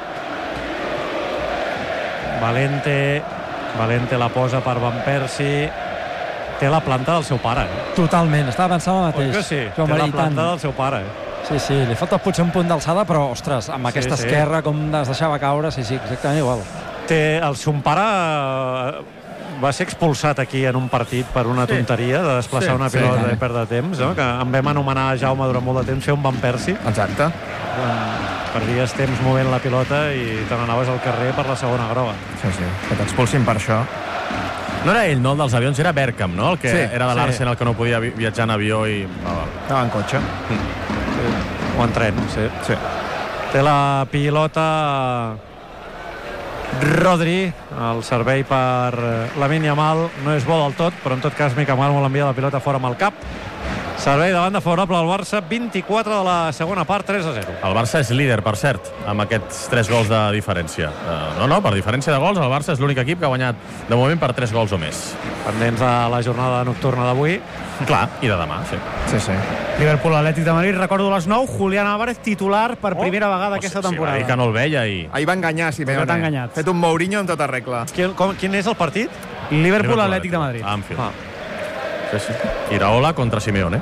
Valente la posa per Van Persie. Té la planta del seu pare. Totalment, estava pensant el mateix. Oi que sí? Té la planta del seu pare. Sí, li falta potser un punt d'alçada, però, ostres, amb aquesta esquerra, com es deixava caure, sí, exactament igual. El seu pare va ser expulsat aquí en un partit per una tonteria de desplaçar una pilota i perdre temps, no? Que en vam anomenar a Jaume durant molt de temps fer un Van Persie. Exacte. Perdies temps movent la pilota i te n'anaves al carrer per la segona groga. Sí, que t'expulsin per això. No era ell, no, el dels avions, era Bergkamp, no? El que era de l'Arsenal, que no podia viatjar en avió i... Estava en cotxe. O en tren, sí. Té la pilota Rodri, el servei per Lamine Yamal, no és bo del tot, però en tot cas Mica Mal vol enviar la pilota fora amb el cap. Servei de banda favorable al Barça, 24 de la segona part, 3-0. El Barça és líder, per cert, amb aquests 3 gols de diferència. Per diferència de gols, el Barça és l'únic equip que ha guanyat de moment per 3 gols o més. Pendents de la jornada nocturna d'avui. Clar, i de demà, sí. Liverpool Atlètic de Madrid, recordo a les 9, Julián Álvarez titular per primera vegada aquesta temporada. Sí, que no el veia i... Ahir va enganyar Simeone. Fet un Mourinho en tota regla. Quin és el partit? Liverpool Atlètic de Madrid. Anfield. Sí. Iraola contra Simeone.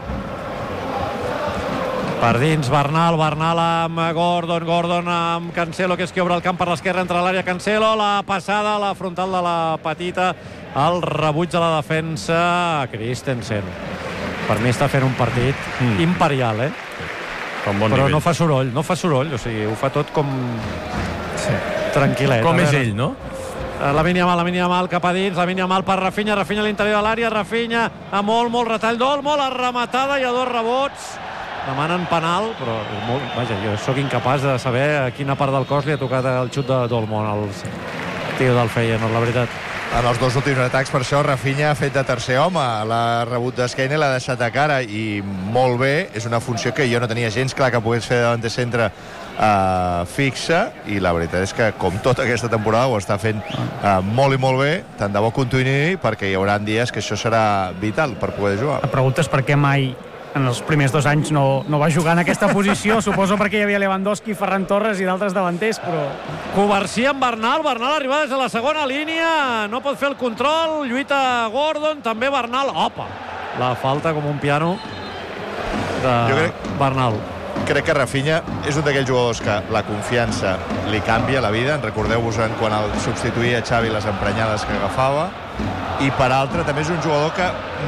Per dins, Bernal amb Gordon amb Cancelo, que és qui obre el camp per l'esquerra, entre l'àrea Cancelo, la passada a la frontal de la petita, el rebuig de la defensa, Christensen. Per mi està fent un partit imperial, però no fa soroll, o sigui, ho fa tot com tranquil·let. Com és ell, no? Lamine Yamal cap a dins, Lamine Yamal per Rafinha a l'interior de l'àrea, Rafinha a molt retall d'Olmo, la rematada i a 2 rebots, demanen penal, però jo sóc incapaç de saber a quina part del cos li ha tocat el xut d'Olmo al tio del Feyenoord, la veritat. En els 2 últims atacs, per això, Rafinha ha fet de tercer home, l'ha rebut d'esquena i l'ha deixat a cara, i molt bé, és una funció que jo no tenia gens clar que pogués fer davant de centre fixa, i la veritat és que com tota aquesta temporada ho està fent molt i molt bé, tant de bo continuï, perquè hi haurà dies que això serà vital per poder jugar. Et preguntes per què mai en els primers 2 anys no va jugar en aquesta posició, suposo perquè hi havia Lewandowski, Ferran Torres i d'altres davanters, però... Covarsí amb Bernal arriba des de la segona línia, no pot fer el control, lluita Gordon, també Bernal, la falta com un piano de Bernal. Crec que Rafinha és un d'aquells jugadors que la confiança li canvia la vida. Recordeu-vos quan el substituïa Xavi les emprenyades que agafava. I per altra també és un jugador que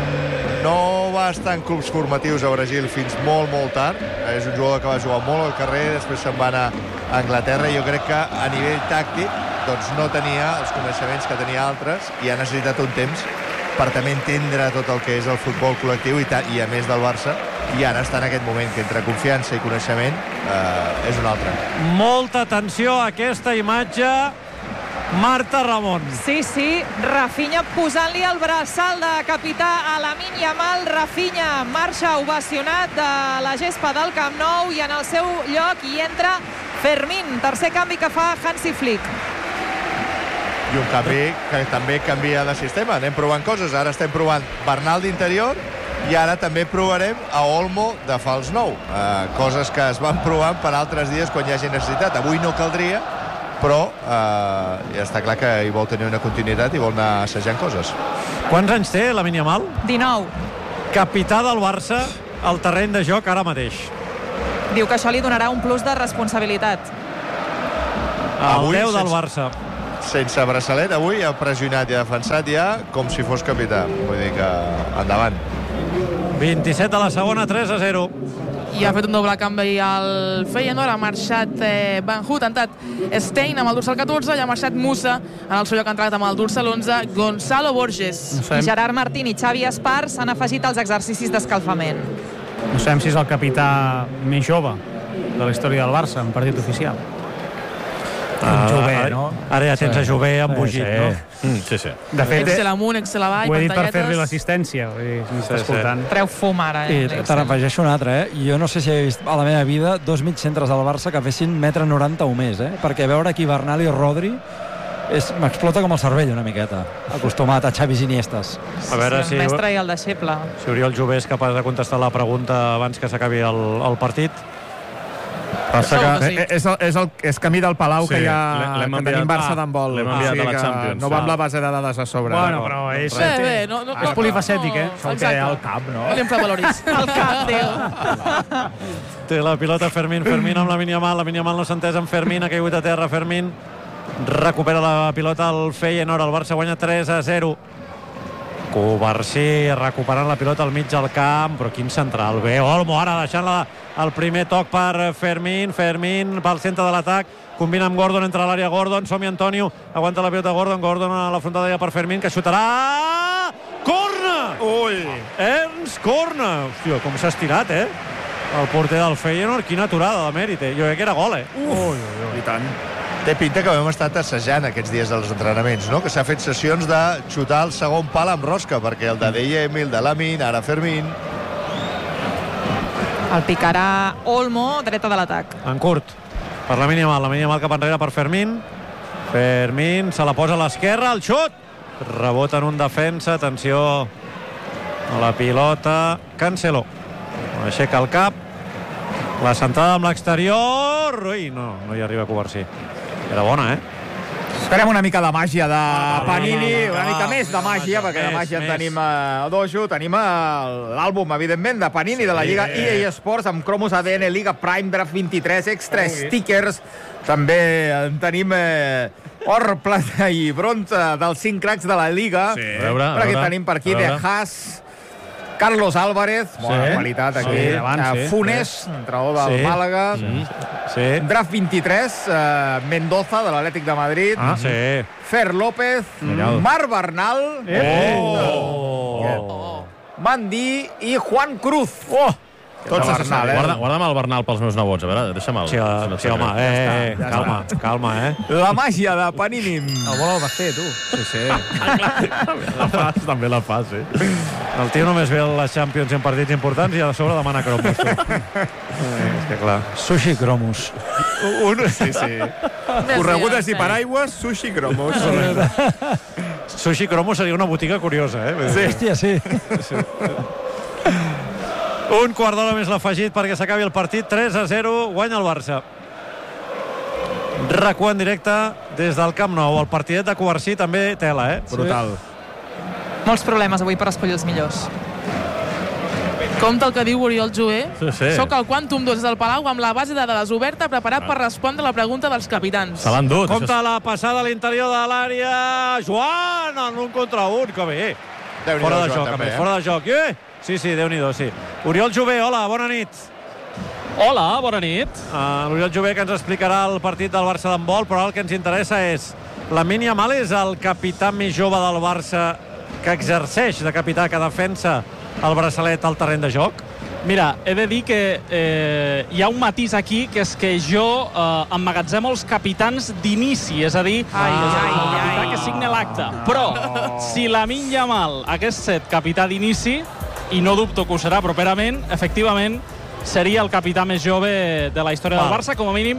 no va estar en clubs formatius a Brasil fins molt tard. És un jugador que va jugar molt al carrer, després se'n va anar a Anglaterra, i jo crec que a nivell tàctic doncs no tenia els coneixements que tenia altres, i ha necessitat un temps per també entendre tot el que és el futbol col·lectiu i a més del Barça, i ara està en aquest moment que entre confiança i coneixement és un altre. Molta atenció a aquesta imatge. Marta Ramon. Sí, Rafinha posant-li el braçal de capità a Lamine Yamal. Rafinha marxa ovacionat de la gespa del Camp Nou, i en el seu lloc hi entra Fermín, tercer canvi que fa Hansi Flick. I un canvi que també canvia de sistema. Anem provant coses. Ara estem provant Bernal d'interior i ara també provarem a Olmo de fals 9. Coses que es van provant per altres dies quan hi hagi necessitat. Avui no caldria, però ja està clar que hi vol tenir una continuïtat i vol anar assajant coses. Quants anys té Lamine Yamal? 19. Capità del Barça al terreny de joc ara mateix. Diu que això li donarà un plus de responsabilitat. El 10 del Barça. Sense braçalet, avui ha pressionat i ha defensat ja com si fos capità. Vull dir que endavant. 27 de la segona, 3-0. I ha fet un doble canvi al Feyenoord, ha marxat Van Hout, ha entrat Stein amb el dorsal 14 i ha marxat Musa en el seu lloc, ha entrat amb el dorsal 11 Gonzalo Borges. I Gerard Martín i Xavi Espar s'han afegit als exercicis d'escalfament. No sabem si és el capità més jove de la història del Barça en partit oficial. Jové, no? Ara ja tens a Jové embogit, no? Sí. De fet, Excel amunt, Excel avall, ho he dit per pantalletes. fer-li l'assistència. Si m'està escoltant. Treu fum ara. I te n'afegeixo un altre, Jo no sé si he vist a la meva vida 2 mitjcentres del Barça que fessin 1,90 m o més, Perquè veure aquí Bernal i Rodri m'explota com el cervell una miqueta, acostumat a Xavis i Iniestes. A veure El mestre i el deixeble. Si Oriol Jové és capaç de contestar la pregunta abans que s'acabi el partit. Passa que és camí del Palau que l'hem que enviat, tenim Barça d'handbol. l'hem enviat a la Champions. No va amb la base de dades a sobre. Bueno, però és polifacètic, Se'l té al cap, no? No li infravaloris. El cap, Déu. Té la pilota Fermín amb Lamine Yamal no s'ha entès amb Fermín, ha caigut a terra Fermín, recupera la pilota al Feyenoord, el Barça guanya 3-0. Covarsí recuperant la pilota al mig del camp, però quin central, bé, Olmo ara deixant-la el primer toc per Fermín pel centre de l'atac, combina amb Gordon, entre l'àrea Gordon, som-hi Antonio, aguanta la pilota Gordon a la frontada ja per Fermín, que xutarà, corna! Ui! Ernst, corna! Hòstia, com s'ha estirat, el porter del Feyenoord, quina aturada de mèrit, jo crec que era gol, I tant. Té pinta que hem estat assajant aquests dies dels entrenaments, no? Que s'ha fet sessions de xutar el segon pal amb rosca, perquè el de Deyem, el de Lamine, ara Fermín. El picarà Olmo, dreta de l'atac. En curt, per Lamine Yamal cap enrere per Fermín, se la posa a l'esquerra, el xut, rebota en un defensa, atenció a la pilota, Cancelo, aixeca el cap, la centrada amb l'exterior, ui, no hi arriba a Covarsí, era bona, Esperem una mica de màgia de Panini, una mica més de màgia, perquè de màgia en tenim a Dojo, tenim l'àlbum, evidentment, de Panini, de la Lliga EA Sports, amb cromos ADN, Liga Prime, Draft 23, extra stickers, també en tenim or, plata i bronze dels 5 cracs de la Liga. Perquè tenim per aquí De Haas, Carlos Álvarez, bona qualitat aquí, Funes, entrenador del Màlaga, Draft 23, Mendoza, de l'Atlètic de Madrid, Fer López, Marc Bernal, Mandy i Juan Cruz. Tots a Bernal, Guarda'm el Bernal pels meus nebots, a veure, deixa'm el... Sí, home, calma, La màgia de Panini. El vol el Basté, tu. Sí. També la fas, El tio només ve a les Champions en partits importants i a sobre demana cromos. És que clar. Sushi cromos. Sí. Corregudes i paraigües, sushi cromos. Sushi cromos seria una botiga curiosa, Hòstia, sí. Un quart d'hora més l'afegit perquè s'acabi el partit. 3-0, guanya el Barça. RAC1 en directe des del Camp Nou. El partidet de Covarsí també tela, Brutal. Molts problemes avui per escollir els millors. Compte el que diu Oriol Jové. Sí. Soc el Quantum 2 del Palau amb la base de dades oberta preparat per respondre la pregunta dels capitans. Se l'han dut. Compte la passada a l'interior de l'àrea. Joan, en un contra un, que bé. Fora de joc. Sí, Déu-n'hi-do, sí. Oriol Jové, hola, bona nit. Hola, bona nit. L'Oriol Jové que ens explicarà el partit del Barça d'handbol, però el que ens interessa és Lamine Yamal és el capità més jove del Barça que exerceix de capità, que defensa el braçalet al terreny de joc? Mira, he de dir que hi ha un matís aquí, que és que jo emmagatzemo els capitans d'inici, és a dir, el capità que signa l'acte. Però, si Lamine Yamal hagués estat capità d'inici, i no dubto que ho serà properament, efectivament, seria el capità més jove de la història del Barça, com a mínim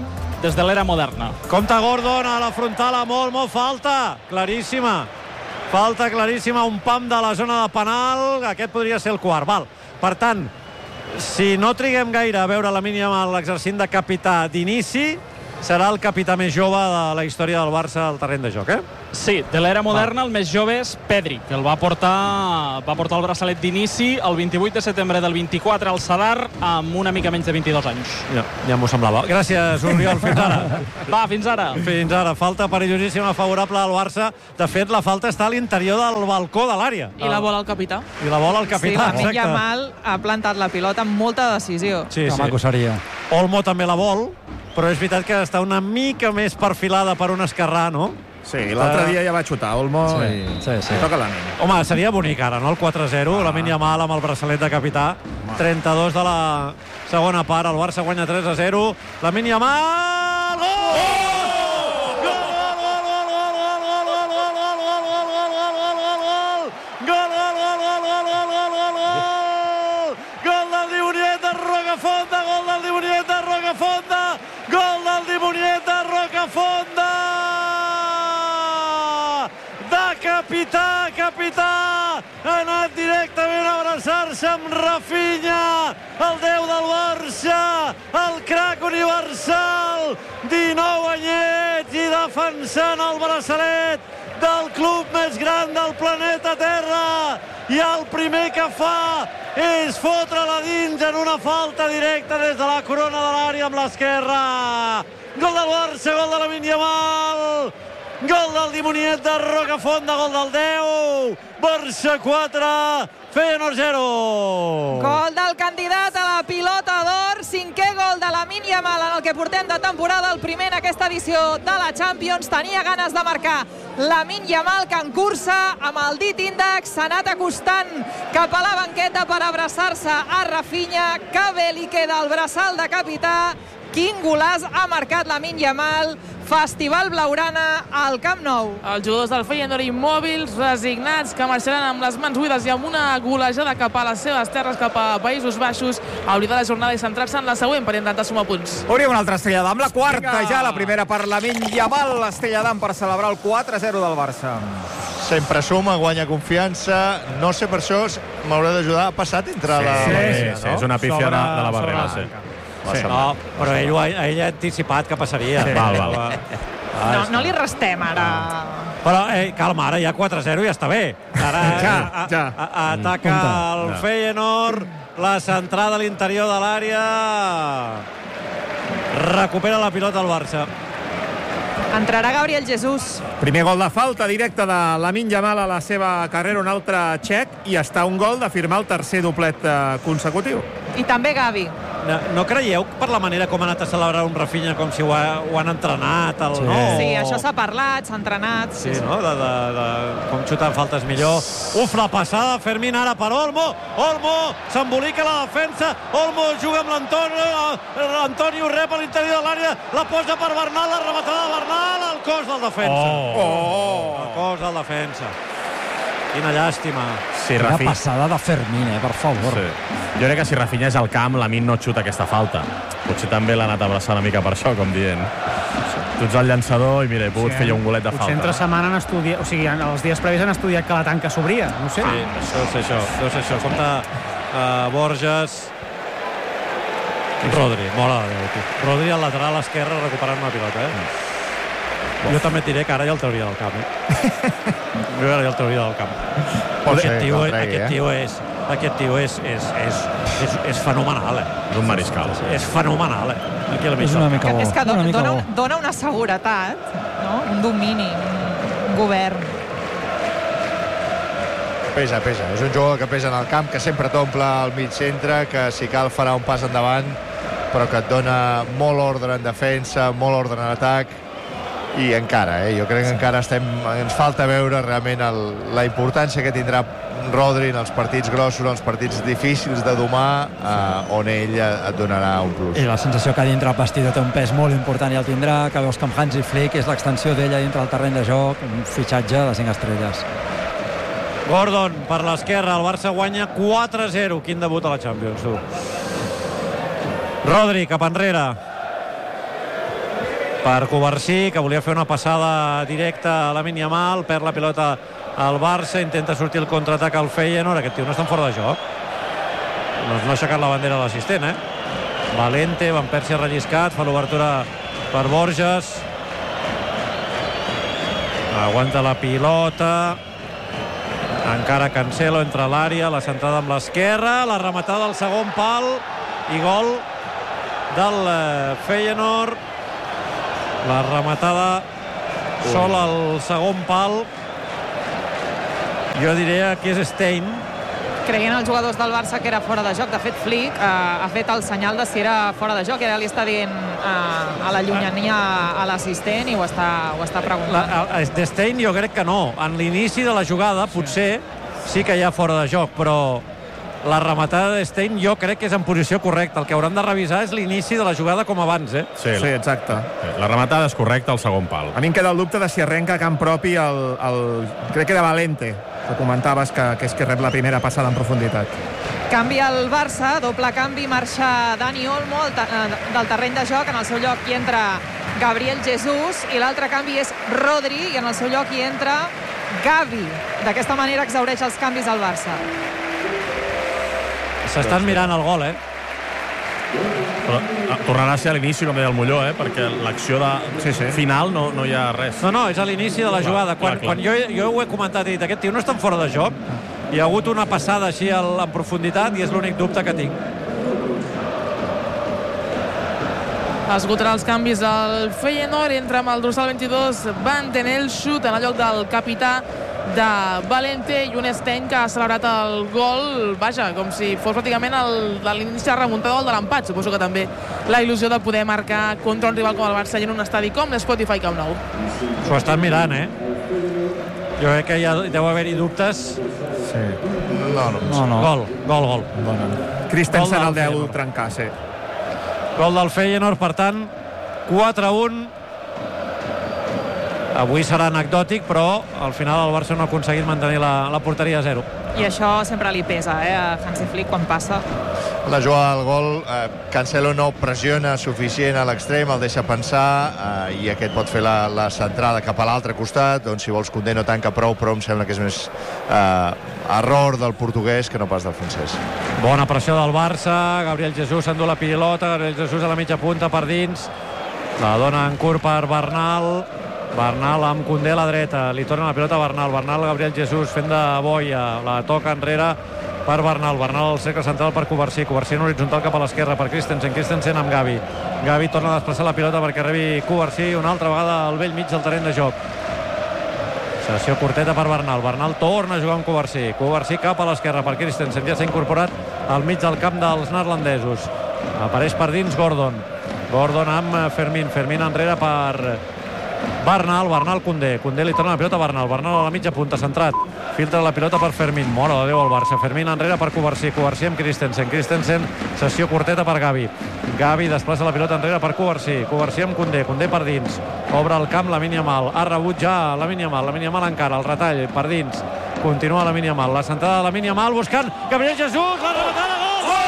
des de l'era moderna. Compte Gordon a la frontal amb Olmo, falta claríssima. Falta claríssima, un pam de la zona de penal, aquest podria ser el quart. Val. Per tant, si no triguem gaire a veure la mínima l'exercint de capità d'inici, serà el capità més jove de la història del Barça al terreny de joc, Sí, de l'era moderna el més jove és Pedri, que el va portar el braçalet d'inici el 28 de setembre del 24 al Sadar amb una mica menys de 22 anys. Ja m'ho semblava. Gràcies, Oriol, fins ara. Va, fins ara. Fins ara. Falta perillosíssima favorable al Barça. De fet, la falta està a l'interior del balcó de l'àrea. I la vol el capità. I la vol el capità, exacte. Sí, Yamal ha plantat la pilota amb molta decisió. Sí. Que maco seria. Olmo també la vol, però és veritat que està una mica més perfilada per un esquerrà, no? Sí, l'altre dia ja va xutar Olmo i toca la ment. Home, seria bonic ara, no? El 4-0, la Lamine Yamal amb el braçalet de capità. 32 de la segona part, el Barça guanya 3-0. Lamine Yamal! Gol! Gol del Dimoniet de Rocafonda! Capità! Ha anat directament a abraçar-se amb Rafinha, el 10 del Barça, el crac universal, 19 anyets i defensant el braçalet del club més gran del planeta Terra. I el primer que fa és fotre-la dins en una falta directa des de la corona de l'àrea amb l'esquerra. Gol del Barça, gol de Lamine Yamal. Gol del Dimoniet de Rocafonda, gol del 10. Barça 4, Feyenoord 0. Gol del candidat a la pilota d'or, 5è gol de Lamine Yamal en el que portem de temporada, el primer en aquesta edició de la Champions. Tenia ganes de marcar Lamine Yamal, que en cursa amb el dit índex s'ha anat acostant cap a la banqueta per abraçar-se a Rafinha. Que bé li queda el braçal de capità. Quin golàs ha marcat Lamine Yamal. Festival Blaugrana al Camp Nou. Els jugadors del Feyenoord immòbils, resignats, que marxaran amb les mans buides i amb una golejada cap a les seves terres, cap a Països Baixos, a oblidar la jornada i centrar-se en la següent per intentar sumar punts. Hauríem una altra estrella d'am, la quarta ja, la primera per Lamine Yamal, l'estrella d'am per celebrar el 4-0 del Barça. Sempre suma, guanya confiança. No sé, per això m'haurà d'ajudar. Ha passat entre la... Sí, és una pífia de la barrera, sí. No, però ell ha anticipat que passaria. No li restem ara. Però calma, ara ja 4-0 i ja està bé. Ara ataca el Feyenoord, la centrada a l'interior de l'àrea, recupera la pilota el Barça. Entrarà Gabriel Jesús. Primer gol de falta directe de Lamine Yamal a la seva carrera, un altre txec, i està un gol de firmar el tercer doblet consecutiu. I també Gavi. No creieu per la manera com ha anat a celebrar un Rafinha com si ho han entrenat? Sí, això s'ha parlat, s'ha entrenat. Sí, no? De com xutar faltes millor. Uf, la passada, Fermín ara per Olmo. Olmo s'embolica la defensa. Olmo juga amb l'Antonio. L'Antonio rep a l'interior de l'àrea. La posa per Bernal, la rematada de Bernal. El cos del defensa. El cos del defensa. Quina llàstima. Quina passada de Fermín, per favor. Sí. Jo crec que si Rafinha és al camp, Lamine no xuta aquesta falta. Potser també l'ha anat a abraçar una mica per això, com dient. Tu ets el llançador i mira, he pogut fer un golet de falta. Potser entre setmana han estudiat, o sigui, els dies previs han estudiat que la tanca s'obria, no sé. Sí, deu ser això. Compte Borges. Rodri, mola de Déu, tio. Rodri al lateral esquerre recuperant una pilota, Jo també et diré que ara ja el trauria del camp, Jo ara ja el trauria del camp. Aquest tio és fenomenal, És un mariscal. És fenomenal, Aquí al mig. És que dona una seguretat, no? Un domini, un govern. Pesa. És un jugador que pesa en el camp, que sempre t'omple al mig centre, que si cal farà un pas endavant, però que et dona molt ordre en defensa, molt ordre en atac. I encara, jo crec que encara ens falta veure realment la importància que tindrà Rodri en els partits grossos, en els partits difícils de domar, on ell et donarà un plus. I la sensació que dintre el vestidor té un pes molt important i el tindrà, que veus que amb Hansi Flick és l'extensió d'ella dintre el terreny de joc, un fitxatge de 5 estrelles. Gordon per l'esquerra, el Barça guanya 4-0. Quin debut a la Champions, tu. Rodri cap enrere. per Covarsí, que volia fer una passada directa a Lamine Yamal, perd la pilota al Barça, intenta sortir el contraatac al Feyenoord. Aquest tio no està en fora de joc. No ha aixecat la bandera a l'assistent, Valente, Van Persie relliscat, fa l'obertura per Borges, aguanta la pilota, encara Cancelo entra a l'àrea, la centrada amb l'esquerra, la rematada al segon pal i gol del Feyenoord. La rematada sol al segon pal. Jo diria que és Stein. Creien els jugadors del Barça que era fora de joc. De fet, Flick ha fet el senyal de si era fora de joc. Ara li està dient a la llunyania a l'assistent i ho està preguntant. De Stein jo crec que no. En l'inici de la jugada potser sí que hi ha fora de joc, però la rematada de Stein jo crec que és en posició correcta. El que hauran de revisar és l'inici de la jugada com abans, Sí, exacte. La rematada és correcta al segon pal. A mi em queda el dubte de si arrenca a camp propi crec que era Valente, que comentaves que és que rep la primera passada en profunditat. Canvi al Barça, doble canvi, marxa Dani Olmo del terreny de joc, en el seu lloc hi entra Gabriel Jesús i l'altre canvi és Rodri i en el seu lloc hi entra Gavi. D'aquesta manera exhaureix els canvis al Barça. S'estan mirant el gol, Però tornarà a ser a l'inici, com deia el Molló, perquè l'acció final no hi ha res. No, és a l'inici de la jugada. Quan jo ho he comentat i dit, aquest tio no està en fora de joc, hi ha hagut una passada així en profunditat i és l'únic dubte que tinc. Esgotarà els canvis al Feyenoord, entra amb el dorsal 22 Van den Elschut en el lloc del capità de Valente i un Stein que ha celebrat el gol, vaja, com si fos pràcticament l'inici de remuntada o de l'empat. Suposo que també la il·lusió de poder marcar contra un rival com el Barça i en un estadi com l'Spotify Camp Nou. S'ho estan mirant, Jo crec que deu haver-hi dubtes. Sí. No. Gol. Christensen el deu trencar, Gol del Feyenoord, per tant, 4-1. Avui serà anecdòtic, però al final el Barça no ha aconseguit mantenir la porteria a 0. I això sempre li pesa, a Hansi Flick quan passa. La jugada del gol, Cancelo no pressiona suficient a l'extrem, el deixa pensar i aquest pot fer la centrada cap a l'altre costat, on si vols Koundé no tanca prou, però em sembla que és més error del portuguès que no pas del francès. Bona pressió del Barça, Gabriel Jesús s'endú la pilota, Gabriel Jesús a la mitja punta per dins, la dona en curt per Bernal amb Koundé a la dreta, li torna la pilota a Bernal, Gabriel Jesús fent de boia, la toca enrere per Bernal al cercle central per Covarsí en horitzontal cap a l'esquerra per Christensen amb Gavi torna a desplaçar la pilota perquè rebi Covarsí una altra vegada al vell mig del terreny de joc. Sessió curteta per Bernal torna a jugar amb Covarsí cap a l'esquerra per Christensen, ja s'ha incorporat al mig del camp dels neerlandesos, apareix per dins Gordon amb Fermín enrere per Bernal, Koundé li torna la pilota a Bernal a la mitja punta, centrat, filtra la pilota per Fermín, mort de Déu al Barça, Fermín enrere per Covarsí amb Christensen, sessió curteta per Gavi desplaça la pilota enrere per Covarsí amb Koundé per dins, obre el camp Lamine Yamal, ha rebut ja Lamine Yamal encara, el retall per dins, continua Lamine Yamal, la centrada de Lamine Yamal buscant Gabriel Jesús, la rematada,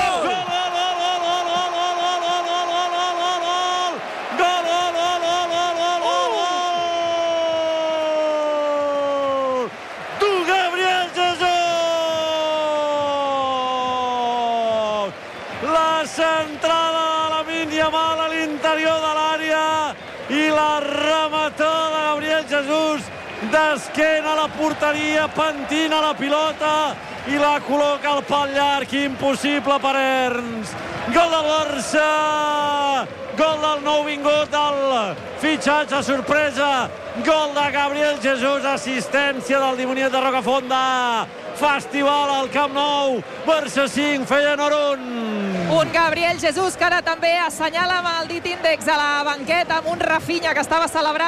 i la rematada de Gabriel Jesús d'esquena a la porteria, pentina la pilota i la col·loca al pal llarg, impossible per Ernst. Gol del Barça, gol del nouvingut, del fitxatge sorpresa, gol de Gabriel Jesús, assistència del Dimoniet de Rocafonda, festival al Camp Nou, Barça 5, Feyenoord 1. Un Gabriel Jesús que ara també assenyala amb el dit índex a la banqueta amb un Rafinha que estava celebrant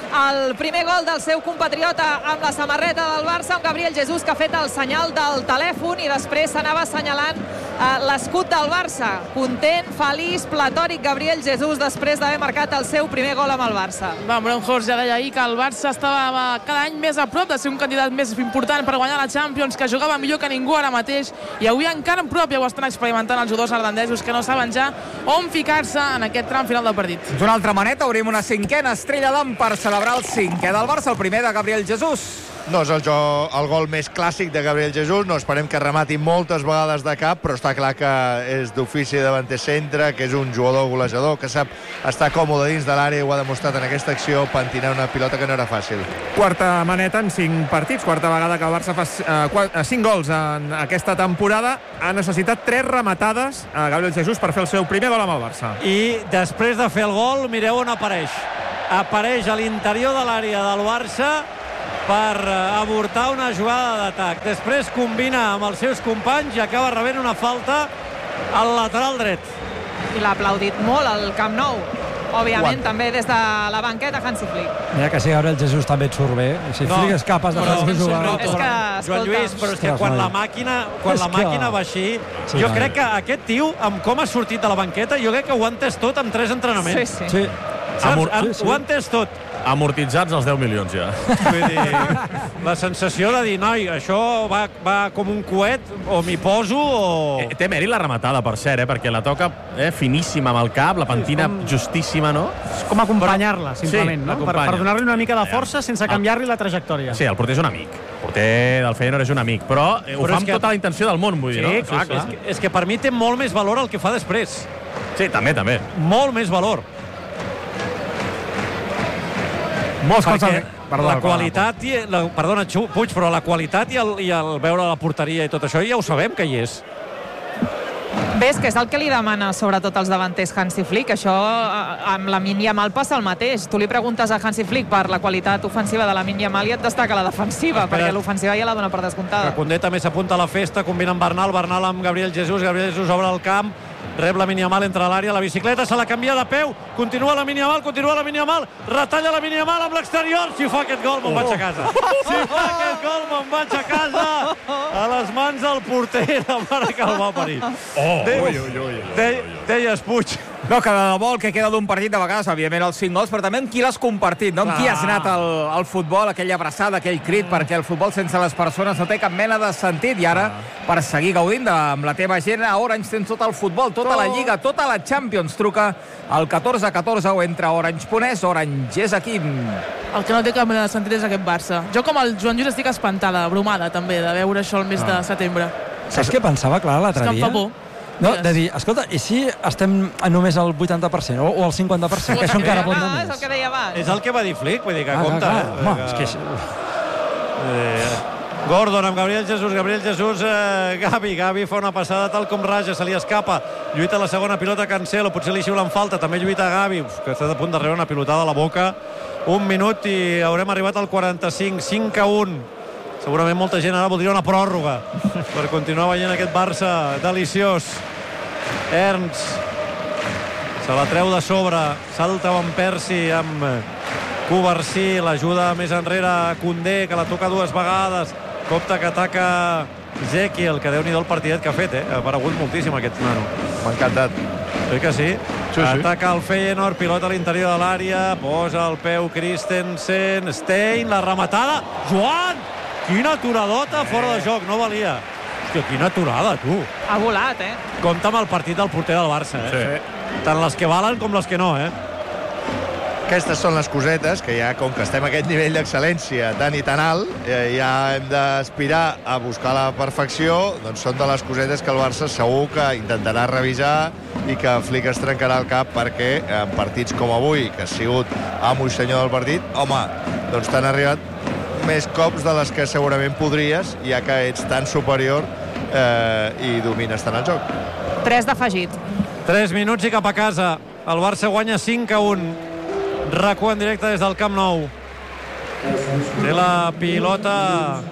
el primer gol del seu compatriota amb la samarreta del Barça, amb Gabriel Jesús, que ha fet el senyal del telèfon i després s'anava assenyalant l'escut del Barça. Content, feliç, platòric Gabriel Jesús després d'haver marcat el seu primer gol amb el Barça. Braunhorst ja deia ahir que el Barça estava cada any més a prop de ser un candidat més important per guanyar la Champions, que jugava millor que ningú ara mateix, i avui encara en pròpia ho estan experimentant els jugadors neerlandesos, que no saben ja on ficar-se en aquest tram final del partit. D'una altra maneta obrim una cinquena estrella d'am per celebrar el cinquè del Barça, el primer de Gabriel Jesús. No és el gol més clàssic de Gabriel Jesús, no esperem que remati moltes vegades de cap, però està clar que és d'ofici davanter centre, que és un jugador golejador, que sap estar còmode dins de l'àrea, ho ha demostrat en aquesta acció, pentinar una pilota que no era fàcil. Quarta maneta en 5 partits, quarta vegada que el Barça fa 5 gols en aquesta temporada. Ha necessitat 3 rematades a Gabriel Jesús per fer el seu primer gol amb el Barça. I després de fer el gol, mireu on apareix. Apareix a l'interior de l'àrea del Barça per avortar una jugada d'atac. Després combina amb els seus companys i acaba rebent una falta al lateral dret. I l'ha aplaudit molt al Camp Nou. Òbviament, també des de la banqueta, Hansi Flick. Mira que si Gabriel Jesús també et surt bé. Si Flick és capaç de fer el jugar. És que, escolta... Joan Lluís, però és que quan la màquina va així, jo crec que aquest tio, amb com ha sortit de la banqueta, jo crec que ho ha entès tot amb 3 entrenaments. Sí. Saps? Ho ha entès tot. Amortitzats els 10 milions ja. Vull dir, la sensació de dir, noi, això va com un coet, o m'hi poso o... Té mèrit la rematada, per cert, perquè la toca finíssima amb el cap, la pentina justíssima, no? És com acompanyar-la, simplement, no? Per donar-li una mica de força sense canviar-li la trajectòria. Sí, el porter és un amic. El porter del Feyenoord és un amic, però ho fa amb tota la intenció del món, vull dir, no? Sí, clar. És que per mi té molt més valor el que fa després. Sí, també. Molt més valor. La qualitat perdona, Puig, però la qualitat i el veure la porteria i tot això ja ho sabem que hi és. Ves que és el que li demana sobretot als davanters Hansi Flick. Això amb Lamine Yamal passa el mateix. Tu li preguntes a Hansi Flick per la qualitat ofensiva de Lamine Yamal i et destaca la defensiva, perquè l'ofensiva ja la dona per descomptada. Condé també s'apunta a la festa, combina amb Bernal amb Gabriel Jesús obre el camp, rep Lamine Yamal, entra a l'àrea, la bicicleta, se la canvia de peu, continua Lamine Yamal, retalla Lamine Yamal amb l'exterior, si fa aquest gol me'n vaig a casa. Si fa aquest gol me'n vaig a casa, a les mans del porter, la mare que el va parir. Deies, Puig. No, que de debò el que queda d'un partit de vegades, evidentment els 5 gols, però també amb qui l'has compartit, no? Amb qui has anat al futbol, aquella abraçada, aquell crit, perquè el futbol sense les persones no té cap mena de sentit, i ara, per seguir gaudint amb la teva gent, a Orange tens tot el futbol, tota la Lliga, tota la Champions. Truca al 14-14 o entra a Orange.es. Orange és aquí. El que no té cap mena de sentit és aquest Barça. Jo, com el Joan Lluís, estic espantada, bromada, també, de veure això el mes de setembre. Saps què pensava, Clara, l'altre dia? És que em fa por. No, de dir, escolta, i si estem només al 80% o al 50%? Que això encara pot anar més. És el que deia abans. És el que va dir Flick, vull dir que compta. Home, és que... Gordon amb Gabriel Jesús, Gavi fa una passada tal com raja, se li escapa, lluita la segona pilota Cancelo, potser li xiulen falta, també lluita Gavi, que està a punt de rebre una pilotada a la boca. 1 minut i haurem arribat al 45, 5-1. Segurament molta gent ara voldria una pròrroga per continuar veient aquest Barça deliciós. Ernst se la treu de sobre, salta Van Persie amb Covarsí, l'ajuda més enrere Condé, que la toca 2 vegades, copta que ataca Ezequiel, que Déu-n'hi-do el partidet que ha fet, ha aparegut moltíssim aquest nano. M'ha encantat. Oi que sí? Ataca el Feyenoord, pilota a l'interior de l'àrea, posa el peu Christensen, Stein, la rematada, Joan! Quina aturadota fora de joc, no valia. Hòstia, quina aturada, tu. Ha volat, Compte amb el partit del porter del Barça, Sí. Tant les que valen com les que no, Aquestes són les cosetes que ja, com que estem a aquest nivell d'excel·lència tan i tan alt, ja hem d'aspirar a buscar la perfecció, doncs són de les cosetes que el Barça segur que intentarà revisar i que Flick es trencarà el cap, perquè en partits com avui, que ha sigut amo i senyor del partit, home, doncs t'han arribat més cops de les que segurament podries, ja que ets tan superior i domines tant el joc. 3 d'afegit. 3 minuts i cap a casa. El Barça guanya 5-1. RAC1 en directe des del Camp Nou. Té la pilota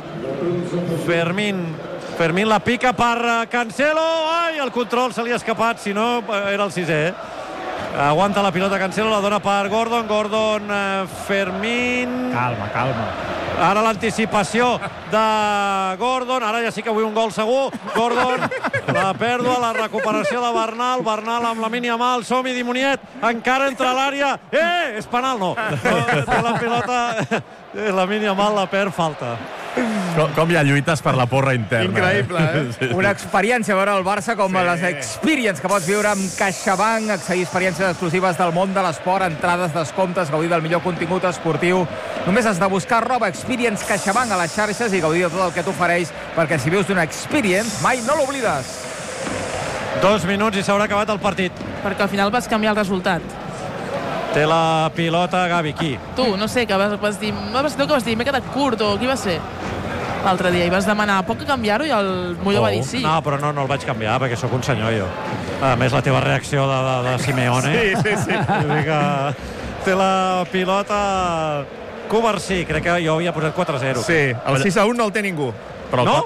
Fermín la pica per Cancelo. Ai, el control se li ha escapat, si no era el 6è. Aguanta la pilota Cancelo, la dona per Gordon, Fermín... Calma. Ara l'anticipació de Gordon, ara ja sí que vull un gol segur. Gordon, la pèrdua, la recuperació de Bernal amb la Lamine Yamal, som-hi Dimoniet, encara entra a l'àrea, és penal, no. Té la pilota, Lamine Yamal la perd, falta. Com hi ha lluites per la porra interna. Increïble, Sí. Una experiència veure el Barça com les experience que pots viure amb CaixaBank, accedir a experiències exclusives del món de l'esport, entrades, descomptes, gaudir del millor contingut esportiu. Només has de buscar @experience CaixaBank a les xarxes i gaudir de tot el que t'ofereix, perquè si vius d'una experience mai no l'oblides. 2 minuts i s'haurà acabat el partit. Perquè al final vas canviar el resultat. Té la pilota Gavi, qui? Tu, no sé, que vas dir... No vas dir, m'he quedat curt, o qui va ser? L'altre dia, i vas demanar, pot canviar-ho? I el Mullo va dir sí. No, però no el vaig canviar, perquè sóc un senyor, jo. A més, la teva reacció de Simeone. Sí. Té la pilota Covarsí, crec que jo havia posat 4-0. Sí, el 6-1 no el té ningú. Però no?